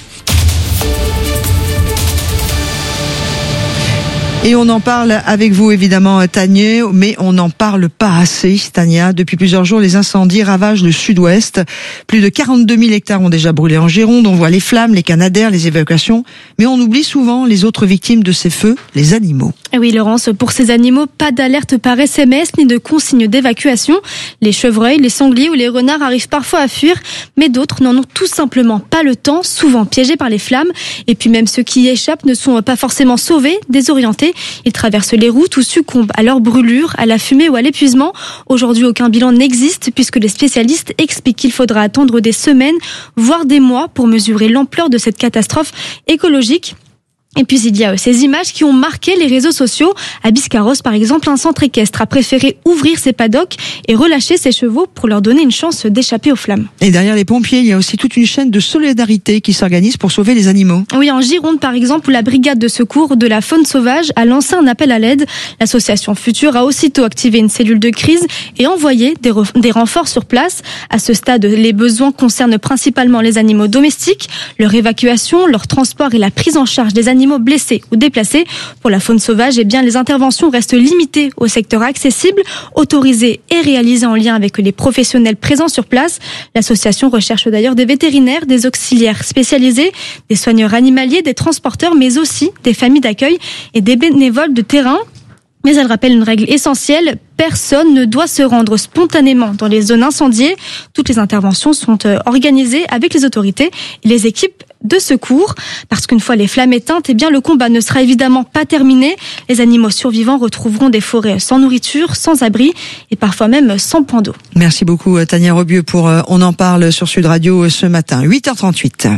Et on en parle avec vous évidemment, Tania, mais on n'en parle pas assez, Tania. Depuis plusieurs jours, les incendies ravagent le sud-ouest. Plus de 42 000 hectares ont déjà brûlé en Gironde. On voit les flammes, les canadaires, les évacuations. Mais on oublie souvent les autres victimes de ces feux, les animaux. Oui, Laurence, pour ces animaux, pas d'alerte par SMS ni de consigne d'évacuation. Les chevreuils, les sangliers ou les renards arrivent parfois à fuir, mais d'autres n'en ont tout simplement pas le temps, souvent piégés par les flammes. Et puis même ceux qui y échappent ne sont pas forcément sauvés, désorientés. Ils traversent les routes ou succombent à leur brûlure, à la fumée ou à l'épuisement. Aujourd'hui, aucun bilan n'existe puisque les spécialistes expliquent qu'il faudra attendre des semaines, voire des mois pour mesurer l'ampleur de cette catastrophe écologique. Et puis il y a ces images qui ont marqué les réseaux sociaux. À Biscarrosse, par exemple, un centre équestre a préféré ouvrir ses paddocks et relâcher ses chevaux pour leur donner une chance d'échapper aux flammes. Et derrière les pompiers, il y a aussi toute une chaîne de solidarité qui s'organise pour sauver les animaux. Oui, en Gironde, par exemple, où la brigade de secours de la faune sauvage a lancé un appel à l'aide. L'association Futur a aussitôt activé une cellule de crise et envoyé des renforts sur place. À ce stade, les besoins concernent principalement les animaux domestiques, leur évacuation, leur transport et la prise en charge des animaux blessés ou déplacés. Pour la faune sauvage, eh bien, les interventions restent limitées au secteur accessible, autorisé et réalisé en lien avec les professionnels présents sur place. L'association recherche d'ailleurs des vétérinaires, des auxiliaires spécialisés, des soigneurs animaliers, des transporteurs, mais aussi des familles d'accueil et des bénévoles de terrain. Mais elle rappelle une règle essentielle, personne ne doit se rendre spontanément dans les zones incendiées. Toutes les interventions sont organisées avec les autorités et les équipes de secours. Parce qu'une fois les flammes éteintes, eh bien, le combat ne sera évidemment pas terminé. Les animaux survivants retrouveront des forêts sans nourriture, sans abri et parfois même sans point d'eau. Merci beaucoup Tania Robieux pour On en parle sur Sud Radio ce matin, 8h38.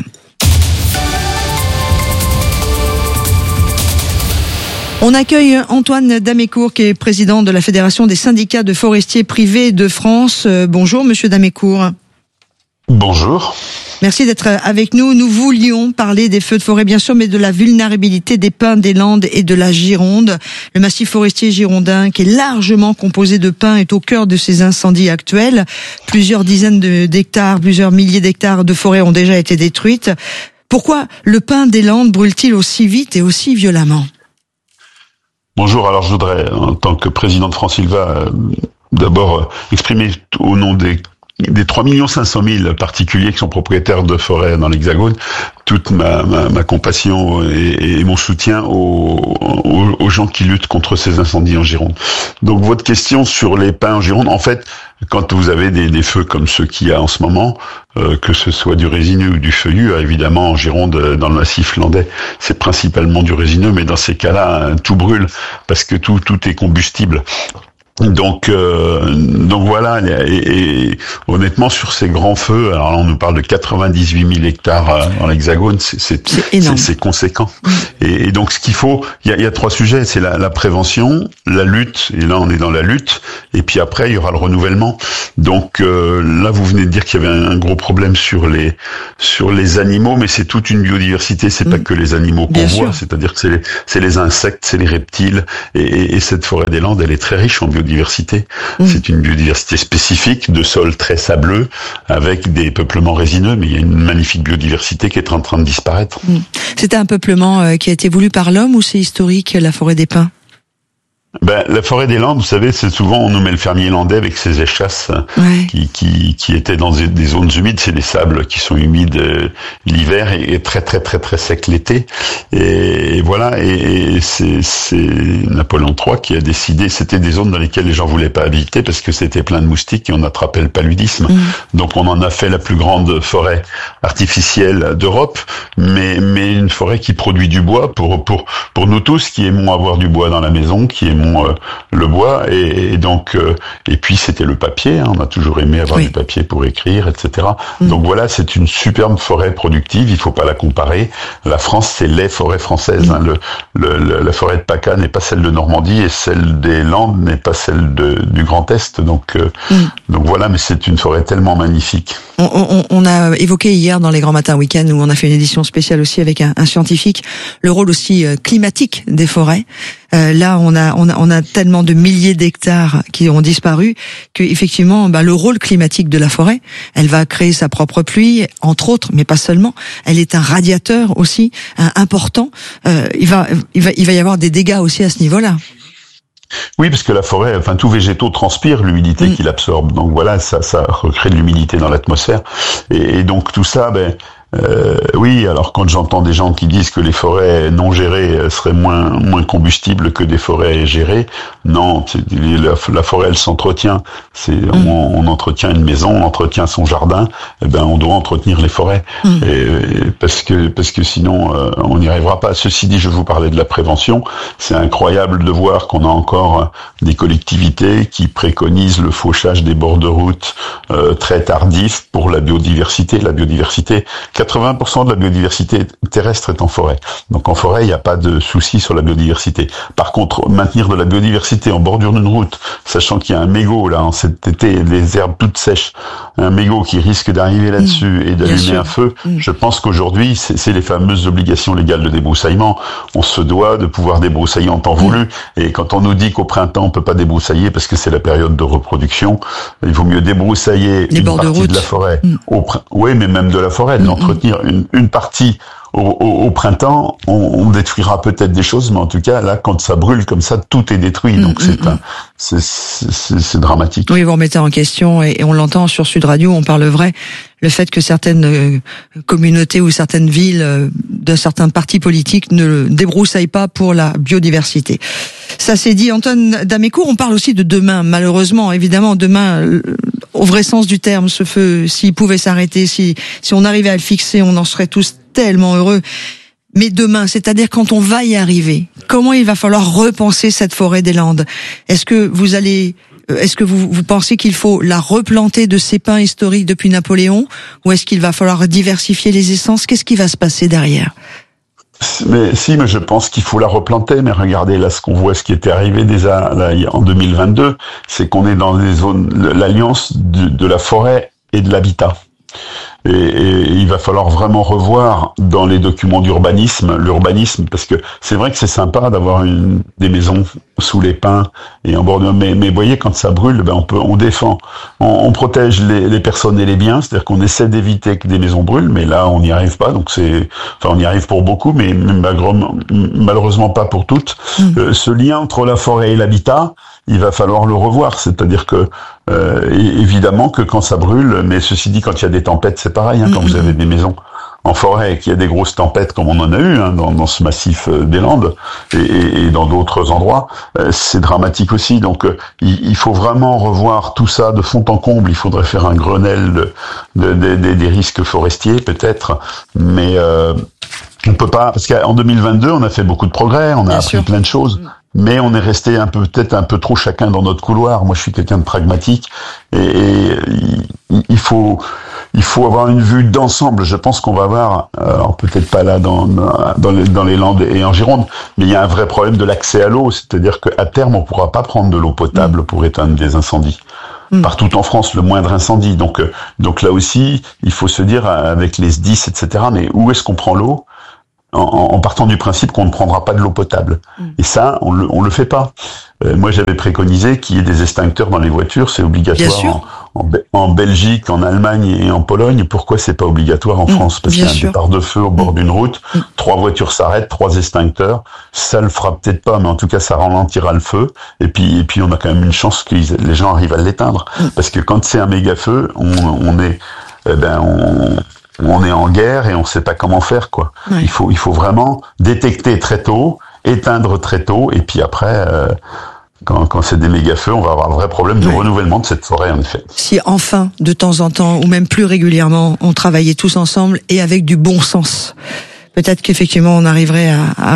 On accueille Antoine Damécourt, qui est président de la Fédération des syndicats de forestiers privés de France. Bonjour, monsieur Damécourt. Bonjour. Merci d'être avec nous. Nous voulions parler des feux de forêt, bien sûr, mais de la vulnérabilité des pins des Landes et de la Gironde. Le massif forestier girondin, qui est largement composé de pins, est au cœur de ces incendies actuels. Plusieurs dizaines d'hectares, plusieurs milliers d'hectares de forêt ont déjà été détruites. Pourquoi le pin des Landes brûle-t-il aussi vite et aussi violemment ? Bonjour, alors je voudrais, en tant que président de France-Silva, d'abord exprimer au nom des 3 500 000 particuliers qui sont propriétaires de forêts dans l'Hexagone, toute ma compassion et mon soutien aux gens qui luttent contre ces incendies en Gironde. Donc votre question sur les pins en Gironde, en fait, quand vous avez des feux comme ceux qu'il y a en ce moment, que ce soit du résineux ou du feuillu, évidemment en Gironde, dans le massif landais, c'est principalement du résineux, mais dans ces cas-là, tout brûle parce que tout est combustible. Donc voilà, et honnêtement sur ces grands feux, alors là on nous parle de 98 000 hectares dans l'Hexagone, c'est conséquent. Et donc ce qu'il faut, il y a 3 sujets, c'est la prévention, la lutte, et là on est dans la lutte, et puis après il y aura le renouvellement. Donc là vous venez de dire qu'il y avait un gros problème sur les animaux, mais c'est toute une biodiversité, c'est pas que les animaux qu'on voit, c'est-à-dire que c'est les insectes, c'est les reptiles, et cette forêt des Landes elle est très riche en biodiversité. C'est une biodiversité spécifique de sols très sableux avec des peuplements résineux, mais il y a une magnifique biodiversité qui est en train de disparaître. C'était un peuplement qui a été voulu par l'homme ou c'est historique, la forêt des pins ? La forêt des Landes, vous savez, c'est souvent on nous met le fermier landais avec ses échasses qui étaient dans des zones humides, c'est des sables qui sont humides l'hiver et très très très très secs l'été. Et voilà, et c'est Napoléon III qui a décidé, c'était des zones dans lesquelles les gens voulaient pas habiter parce que c'était plein de moustiques et on attrapait le paludisme. Donc on en a fait la plus grande forêt artificielle d'Europe, mais une forêt qui produit du bois pour nous tous qui aimons avoir du bois dans la maison, qui aimons le bois et donc et puis c'était le papier, on a toujours aimé avoir du papier pour écrire, etc. Donc voilà, c'est une superbe forêt productive, il faut pas la comparer. La France, c'est les forêts françaises, la forêt de PACA n'est pas celle de Normandie et celle des Landes n'est pas celle du Grand Est, donc voilà, mais c'est une forêt tellement magnifique. On a évoqué hier dans les Grands Matins Week-end où on a fait une édition spéciale aussi avec un scientifique, le rôle aussi climatique des forêts. Là, on a tellement de milliers d'hectares qui ont disparu que effectivement, le rôle climatique de la forêt, elle va créer sa propre pluie, entre autres, mais pas seulement. Elle est un radiateur aussi important. Il va y avoir des dégâts aussi à ce niveau-là. Oui, parce que la forêt, tout végétaux transpire l'humidité qu'il absorbe. Donc voilà, ça recrée de l'humidité dans l'atmosphère. Et donc tout ça, oui, alors quand j'entends des gens qui disent que les forêts non gérées seraient moins combustibles que des forêts gérées, non, la forêt elle s'entretient. On entretient une maison, on entretient son jardin, on doit entretenir les forêts, parce que sinon on n'y arrivera pas. Ceci dit, je vous parlais de la prévention. C'est incroyable de voir qu'on a encore des collectivités qui préconisent le fauchage des bords de route très tardif pour la biodiversité. La biodiversité, 80% de la biodiversité terrestre est en forêt. Donc en forêt, il n'y a pas de souci sur la biodiversité. Par contre, maintenir de la biodiversité en bordure d'une route, sachant qu'il y a un mégot là, en cet été, les herbes toutes sèches, un mégot qui risque d'arriver là-dessus et d'allumer un feu, je pense qu'aujourd'hui, c'est les fameuses obligations légales de débroussaillement. On se doit de pouvoir débroussailler en temps voulu. Et quand on nous dit qu'au printemps, on peut pas débroussailler parce que c'est la période de reproduction, il vaut mieux débroussailler une partie de la forêt. Oui, mais même de la forêt, entretenir une partie au printemps, on détruira peut-être des choses, mais en tout cas, là, quand ça brûle comme ça, tout est détruit. Donc c'est dramatique. Oui, vous remettez en question, et on l'entend sur Sud Radio, on parle vrai, le fait que certaines communautés ou certaines villes de certains partis politiques ne débroussaillent pas pour la biodiversité. Ça c'est dit. Antoine Damécourt, on parle aussi de demain, malheureusement, évidemment, demain, au vrai sens du terme, ce feu, s'il pouvait s'arrêter, si on arrivait à le fixer, on en serait tous tellement heureux. Mais demain, c'est-à-dire quand on va y arriver, comment il va falloir repenser cette forêt des Landes? Est-ce que vous pensez qu'il faut la replanter de ces pins historiques depuis Napoléon, ou est-ce qu'il va falloir diversifier les essences? Qu'est-ce qui va se passer derrière? Mais je pense qu'il faut la replanter. Mais regardez là, ce qu'on voit, ce qui était arrivé déjà là, en 2022, c'est qu'on est dans des zones, l'alliance de la forêt et de l'habitat. Et il va falloir vraiment revoir dans les documents l'urbanisme, parce que c'est vrai que c'est sympa d'avoir des maisons sous les pins et en bordure, mais vous voyez, quand ça brûle, on défend, on protège les personnes et les biens, c'est-à-dire qu'on essaie d'éviter que des maisons brûlent, mais là on n'y arrive pas, donc on y arrive pour beaucoup, mais malheureusement pas pour toutes. Ce lien entre la forêt et l'habitat, il va falloir le revoir, c'est-à-dire que évidemment que quand ça brûle, mais ceci dit, quand il y a des tempêtes, c'est pareil, quand vous avez des maisons en forêt et qu'il y a des grosses tempêtes comme on en a eu dans ce massif des Landes et dans d'autres endroits, c'est dramatique aussi. Donc il faut vraiment revoir tout ça de fond en comble. Il faudrait faire un Grenelle des risques forestiers peut-être, mais on peut pas, parce qu'en 2022 on a fait beaucoup de progrès, on a appris plein de choses. Mais on est resté peut-être un peu trop chacun dans notre couloir. Moi, je suis quelqu'un de pragmatique et il faut avoir une vue d'ensemble. Je pense qu'on va avoir, alors peut-être pas là dans les Landes et en Gironde, mais il y a un vrai problème de l'accès à l'eau. C'est-à-dire qu'à terme, on pourra pas prendre de l'eau potable pour éteindre des incendies. Partout en France, le moindre incendie. Donc là aussi, il faut se dire avec les SDIS, etc. Mais où est-ce qu'on prend l'eau ? En partant du principe qu'on ne prendra pas de l'eau potable. Et ça, on le fait pas. Moi, j'avais préconisé qu'il y ait des extincteurs dans les voitures, c'est obligatoire en Belgique, en Allemagne et en Pologne. Pourquoi c'est pas obligatoire en France? Parce qu'il y a un départ de feu au bord d'une route, 3 voitures s'arrêtent, 3 extincteurs. Ça le fera peut-être pas, mais en tout cas, ça ralentira le feu. Et puis on a quand même une chance que les gens arrivent à l'éteindre. Parce que quand c'est un méga feu, on est en guerre et on sait pas comment faire, quoi. Ouais. Il faut vraiment détecter très tôt, éteindre très tôt, et puis après, quand c'est des méga feux, on va avoir un vrai problème de renouvellement de cette forêt, en effet. Si enfin, de temps en temps, ou même plus régulièrement, on travaillait tous ensemble et avec du bon sens, peut-être qu'effectivement on arriverait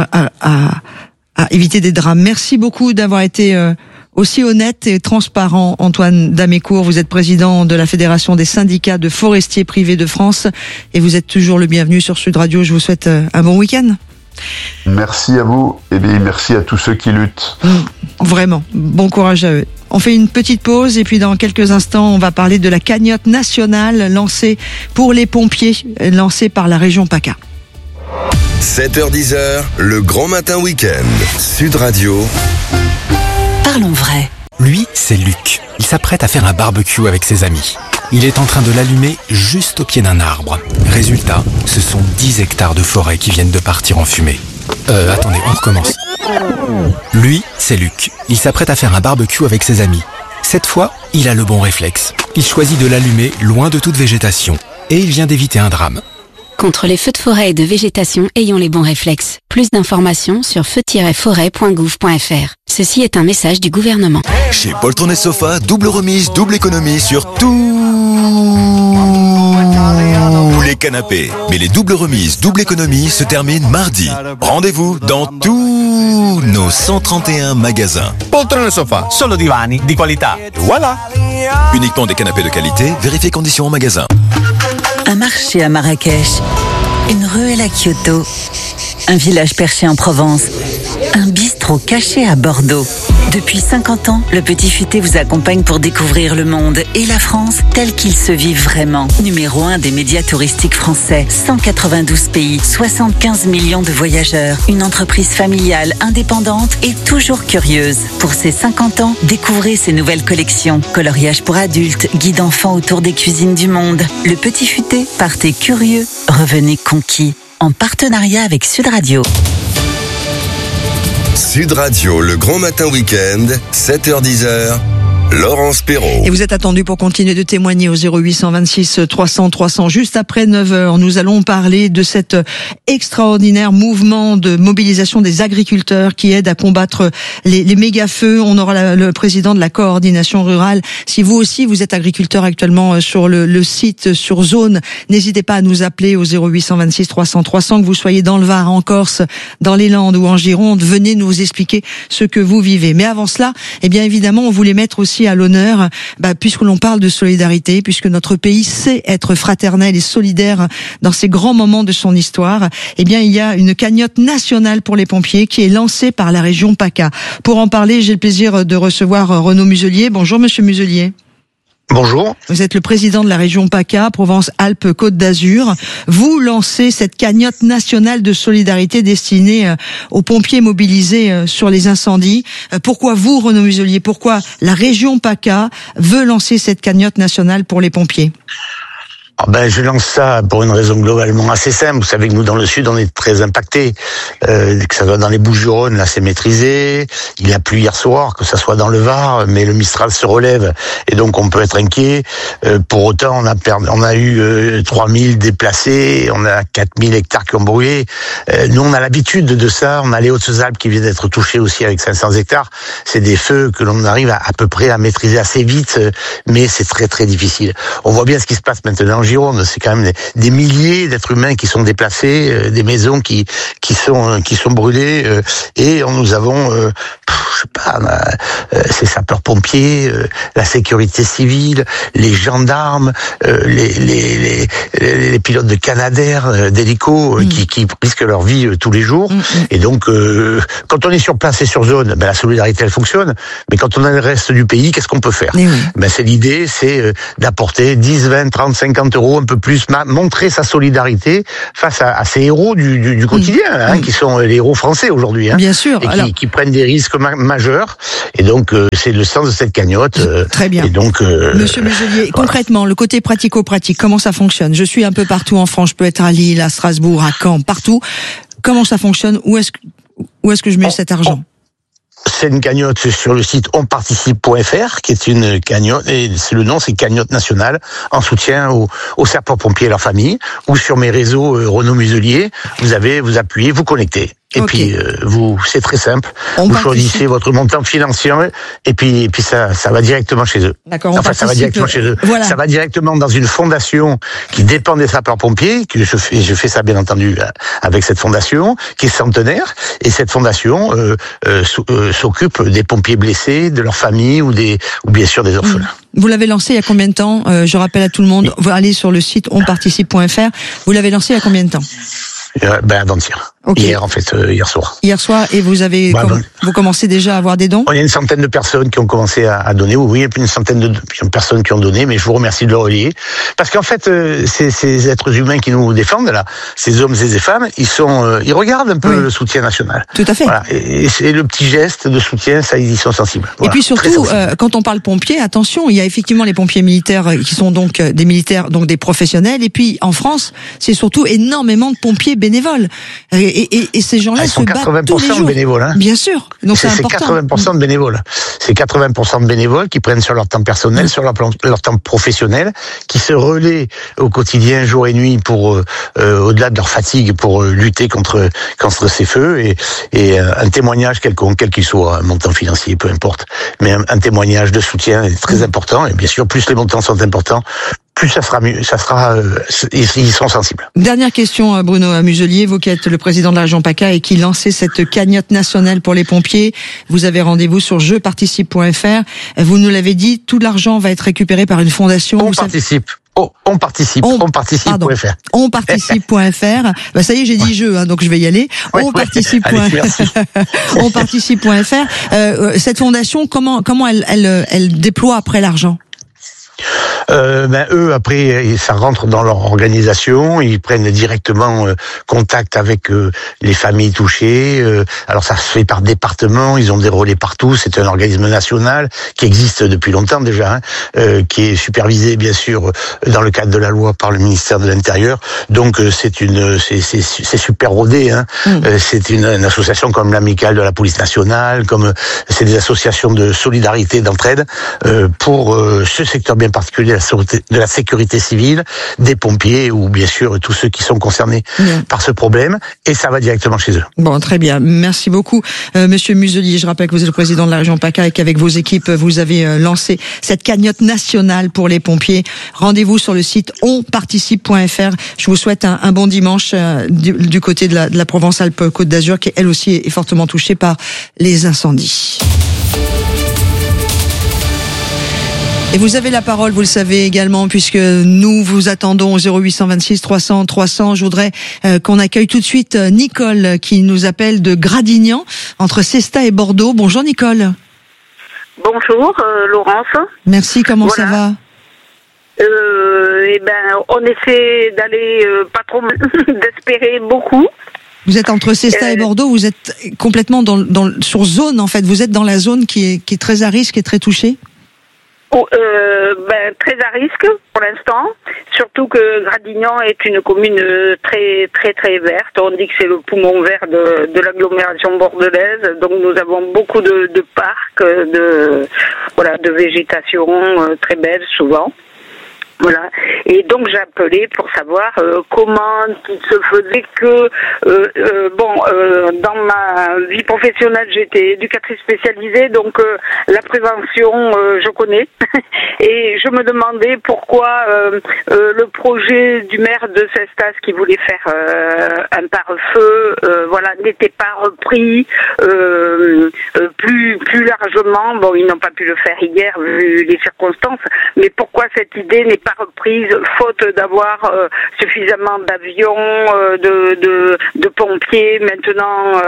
à éviter des drames. Merci beaucoup d'avoir été aussi honnête et transparent, Antoine Damécourt. Vous êtes président de la Fédération des syndicats de forestiers privés de France et vous êtes toujours le bienvenu sur Sud Radio. Je vous souhaite un bon week-end. Merci à vous et bien merci à tous ceux qui luttent. Vraiment, bon courage à eux. On fait une petite pause et puis dans quelques instants, on va parler de la cagnotte nationale lancée pour les pompiers, lancée par la région PACA. 7h-10h, le grand matin week-end. Sud Radio. Parlons vrai. Lui, c'est Luc. Il s'apprête à faire un barbecue avec ses amis. Il est en train de l'allumer juste au pied d'un arbre. Résultat, ce sont 10 hectares de forêt qui viennent de partir en fumée. Attendez, on recommence. Lui, c'est Luc. Il s'apprête à faire un barbecue avec ses amis. Cette fois, il a le bon réflexe. Il choisit de l'allumer loin de toute végétation. Et il vient d'éviter un drame. Contre les feux de forêt et de végétation, ayons les bons réflexes. Plus d'informations sur feu-forêt.gouv.fr. Ceci est un message du gouvernement. Chez Poltron et Sofa, double remise, double économie sur tous les canapés. Mais les doubles remises, double économie se terminent mardi. Rendez-vous dans tous nos 131 magasins. Poltron et Sofa, solo divani di qualità. Voilà. Uniquement des canapés de qualité, vérifiez conditions en magasin. Un marché à Marrakech, une ruelle à Kyoto, un village perché en Provence, un bistrot caché à Bordeaux. Depuis 50 ans, le Petit Futé vous accompagne pour découvrir le monde et la France tel qu'il se vit vraiment. Numéro 1 des médias touristiques français, 192 pays, 75 millions de voyageurs, une entreprise familiale, indépendante et toujours curieuse. Pour ses 50 ans, découvrez ses nouvelles collections. Coloriage pour adultes, guide enfants autour des cuisines du monde. Le Petit Futé, partez curieux, revenez conquis. En partenariat avec Sud Radio. Sud Radio, le grand matin week-end, 7h-10h, Laurence Perrault. Et vous êtes attendu pour continuer de témoigner au 0826 300 300. Juste après 9h, nous allons parler de cet extraordinaire mouvement de mobilisation des agriculteurs qui aide à combattre les méga-feux. On aura le président de la coordination rurale. Si vous aussi, vous êtes agriculteur actuellement sur le site, sur zone, n'hésitez pas à nous appeler au 0826 300 300, que vous soyez dans le Var, en Corse, dans les Landes ou en Gironde. Venez nous expliquer ce que vous vivez. Mais avant cela, eh bien évidemment, on voulait mettre aussi à l'honneur, puisque l'on parle de solidarité, puisque notre pays sait être fraternel et solidaire dans ces grands moments de son histoire, eh bien il y a une cagnotte nationale pour les pompiers qui est lancée par la région PACA. Pour en parler, j'ai le plaisir de recevoir Renaud Muselier. Bonjour Monsieur Muselier. Bonjour. Vous êtes le président de la région PACA, Provence-Alpes-Côte d'Azur. Vous lancez cette cagnotte nationale de solidarité destinée aux pompiers mobilisés sur les incendies. Pourquoi vous, Renaud Muselier, pourquoi la région PACA veut lancer cette cagnotte nationale pour les pompiers ? Je lance ça pour une raison globalement assez simple. Vous savez que nous, dans le Sud, on est très impactés. Que ça soit dans les Bouches-du-Rhône, là, c'est maîtrisé. Il a plu hier soir, que ça soit dans le Var, mais le Mistral se relève. Et donc, on peut être inquiet. Pour autant, on a eu 3000 déplacés, on a 4000 hectares qui ont brûlé. Nous, on a l'habitude de ça. On a les Hautes-Alpes qui viennent d'être touchées aussi avec 500 hectares. C'est des feux que l'on arrive à peu près à maîtriser assez vite, mais c'est très, très difficile. On voit bien ce qui se passe maintenant en Gironde, c'est quand même des milliers d'êtres humains qui sont déplacés, des maisons qui sont brûlées, et nous avons ces sapeurs-pompiers, la sécurité civile, les gendarmes, les pilotes de Canadair, d'hélico, qui risquent leur vie tous les jours. Et donc, quand on est sur place et sur zone, la solidarité elle fonctionne. Mais quand on a le reste du pays, qu'est-ce qu'on peut faire ? C'est l'idée, c'est d'apporter 10, 20, 30, 50 euros, un peu plus, montrer sa solidarité face à ces héros du quotidien, qui sont les héros français aujourd'hui. Bien sûr. Et qui prennent des risques majeurs. Et donc, c'est le sens de cette cagnotte. Très bien. Et donc, Monsieur Muselier, concrètement, le côté pratico-pratique, comment ça fonctionne ? Je suis un peu partout en France, je peux être à Lille, à Strasbourg, à Caen, partout. Comment ça fonctionne ? Où est-ce que je mets cet argent ? C'est une cagnotte sur le site onparticipe.fr, qui est une cagnotte, et le nom c'est cagnotte nationale, en soutien aux sapeurs-pompiers et leurs familles, ou sur mes réseaux Renaud Muselier, vous appuyez, vous connectez. Et puis c'est très simple. Vous choisissez votre montant financier et puis ça va directement chez eux. D'accord. Enfin, ça va directement chez eux. Voilà. Ça va directement dans une fondation qui dépend des sapeurs-pompiers. Que je fais ça bien entendu avec cette fondation qui est centenaire. Et cette fondation s'occupe des pompiers blessés, de leurs familles ou bien sûr des orphelins. Vous l'avez lancé il y a combien de temps ? Je rappelle à tout le monde, vous allez sur le site onparticipe.fr. Vous l'avez lancé il y a combien de temps ? Avant-hier. Okay. Hier soir. Hier soir, et vous avez vous commencez déjà à avoir des dons ? Il y a une centaine de personnes qui ont commencé à donner. Oui, il y a une centaine de personnes qui ont donné, mais je vous remercie de le relayer. Parce qu'en fait, ces êtres humains qui nous défendent, là, ces hommes et ces femmes, ils regardent un peu le soutien national. Tout à fait. Voilà. Et c'est le petit geste de soutien, ça, ils y sont sensibles. Voilà. Et puis surtout, quand on parle pompiers, attention, il y a effectivement les pompiers militaires qui sont donc des militaires, donc des professionnels. Et puis, en France, c'est surtout énormément de pompiers bénévoles. Et ces gens-là se battent tous les jours. 80% de bénévoles. Bien sûr. Donc c'est important. C'est 80% de bénévoles. C'est 80% de bénévoles qui prennent sur leur temps personnel, sur leur temps professionnel, qui se relaient au quotidien, jour et nuit, pour au-delà de leur fatigue, pour lutter contre ces feux. Et un témoignage quelconque, quel qu'il soit, un montant financier, peu importe, mais un témoignage de soutien est très important. Et bien sûr, plus les montants sont importants, plus ça sera mieux, ils sont sensibles. Dernière question, Bruno Muselier, vous qui êtes le président de la région PACA et qui lancez cette cagnotte nationale pour les pompiers. Vous avez rendez-vous sur jeparticipe.fr. Vous nous l'avez dit, tout l'argent va être récupéré par une fondation. Onparticipe.fr. Onparticipe.fr. Ça y est, j'ai dit jeu, donc je vais y aller. Onparticipe.fr. Cette fondation, comment elle déploie après l'argent ? Eux, après, ça rentre dans leur organisation, ils prennent directement contact avec les familles touchées. Alors ça se fait par département, ils ont des relais partout, c'est un organisme national qui existe depuis longtemps déjà, qui est supervisé bien sûr dans le cadre de la loi par le ministère de l'Intérieur. Donc c'est super rodé, c'est une association comme l'Amicale de la police nationale, comme c'est des associations de solidarité, d'entraide pour ce secteur bien particulier de la sécurité civile, des pompiers ou bien sûr tous ceux qui sont concernés par ce problème, et ça va directement chez eux. Bon, très bien, merci beaucoup Monsieur Muselier. Je rappelle que vous êtes le président de la région PACA et qu'avec vos équipes vous avez lancé cette cagnotte nationale pour les pompiers. Rendez-vous sur le site onparticipe.fr. Je vous souhaite un bon dimanche du côté de la Provence-Alpes-Côte d'Azur, qui elle aussi est fortement touchée par les incendies. Et vous avez la parole, vous le savez également, puisque nous vous attendons au 0826 300 300. Je voudrais qu'on accueille tout de suite Nicole qui nous appelle de Gradignan, entre Cestas et Bordeaux. Bonjour Nicole. Bonjour Laurence. Merci, comment ça va ? On essaie d'aller pas trop d'espérer beaucoup. Vous êtes entre Cestas et Bordeaux, vous êtes complètement sur zone en fait. Vous êtes dans la zone qui est très à risque et très touchée. Très à risque pour l'instant, surtout que Gradignan est une commune très très très verte. On dit que c'est le poumon vert de l'agglomération bordelaise. Donc nous avons beaucoup de parcs, de végétation très belle souvent. Voilà. Et donc j'ai appelé pour savoir comment il se faisait que dans ma vie professionnelle j'étais éducatrice spécialisée, donc la prévention je connais et je me demandais pourquoi le projet du maire de Cestas qui voulait faire un pare-feu n'était pas repris plus largement. Bon, ils n'ont pas pu le faire hier vu les circonstances, mais pourquoi cette idée n'est pas reprise faute d'avoir suffisamment d'avions, de pompiers maintenant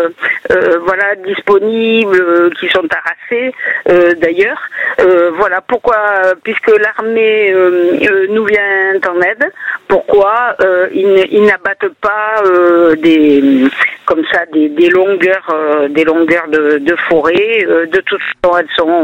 disponibles qui sont harassés d'ailleurs. Voilà pourquoi, puisque l'armée nous vient en aide, pourquoi ils n'abattent pas des longueurs de forêt. De toute façon, elles sont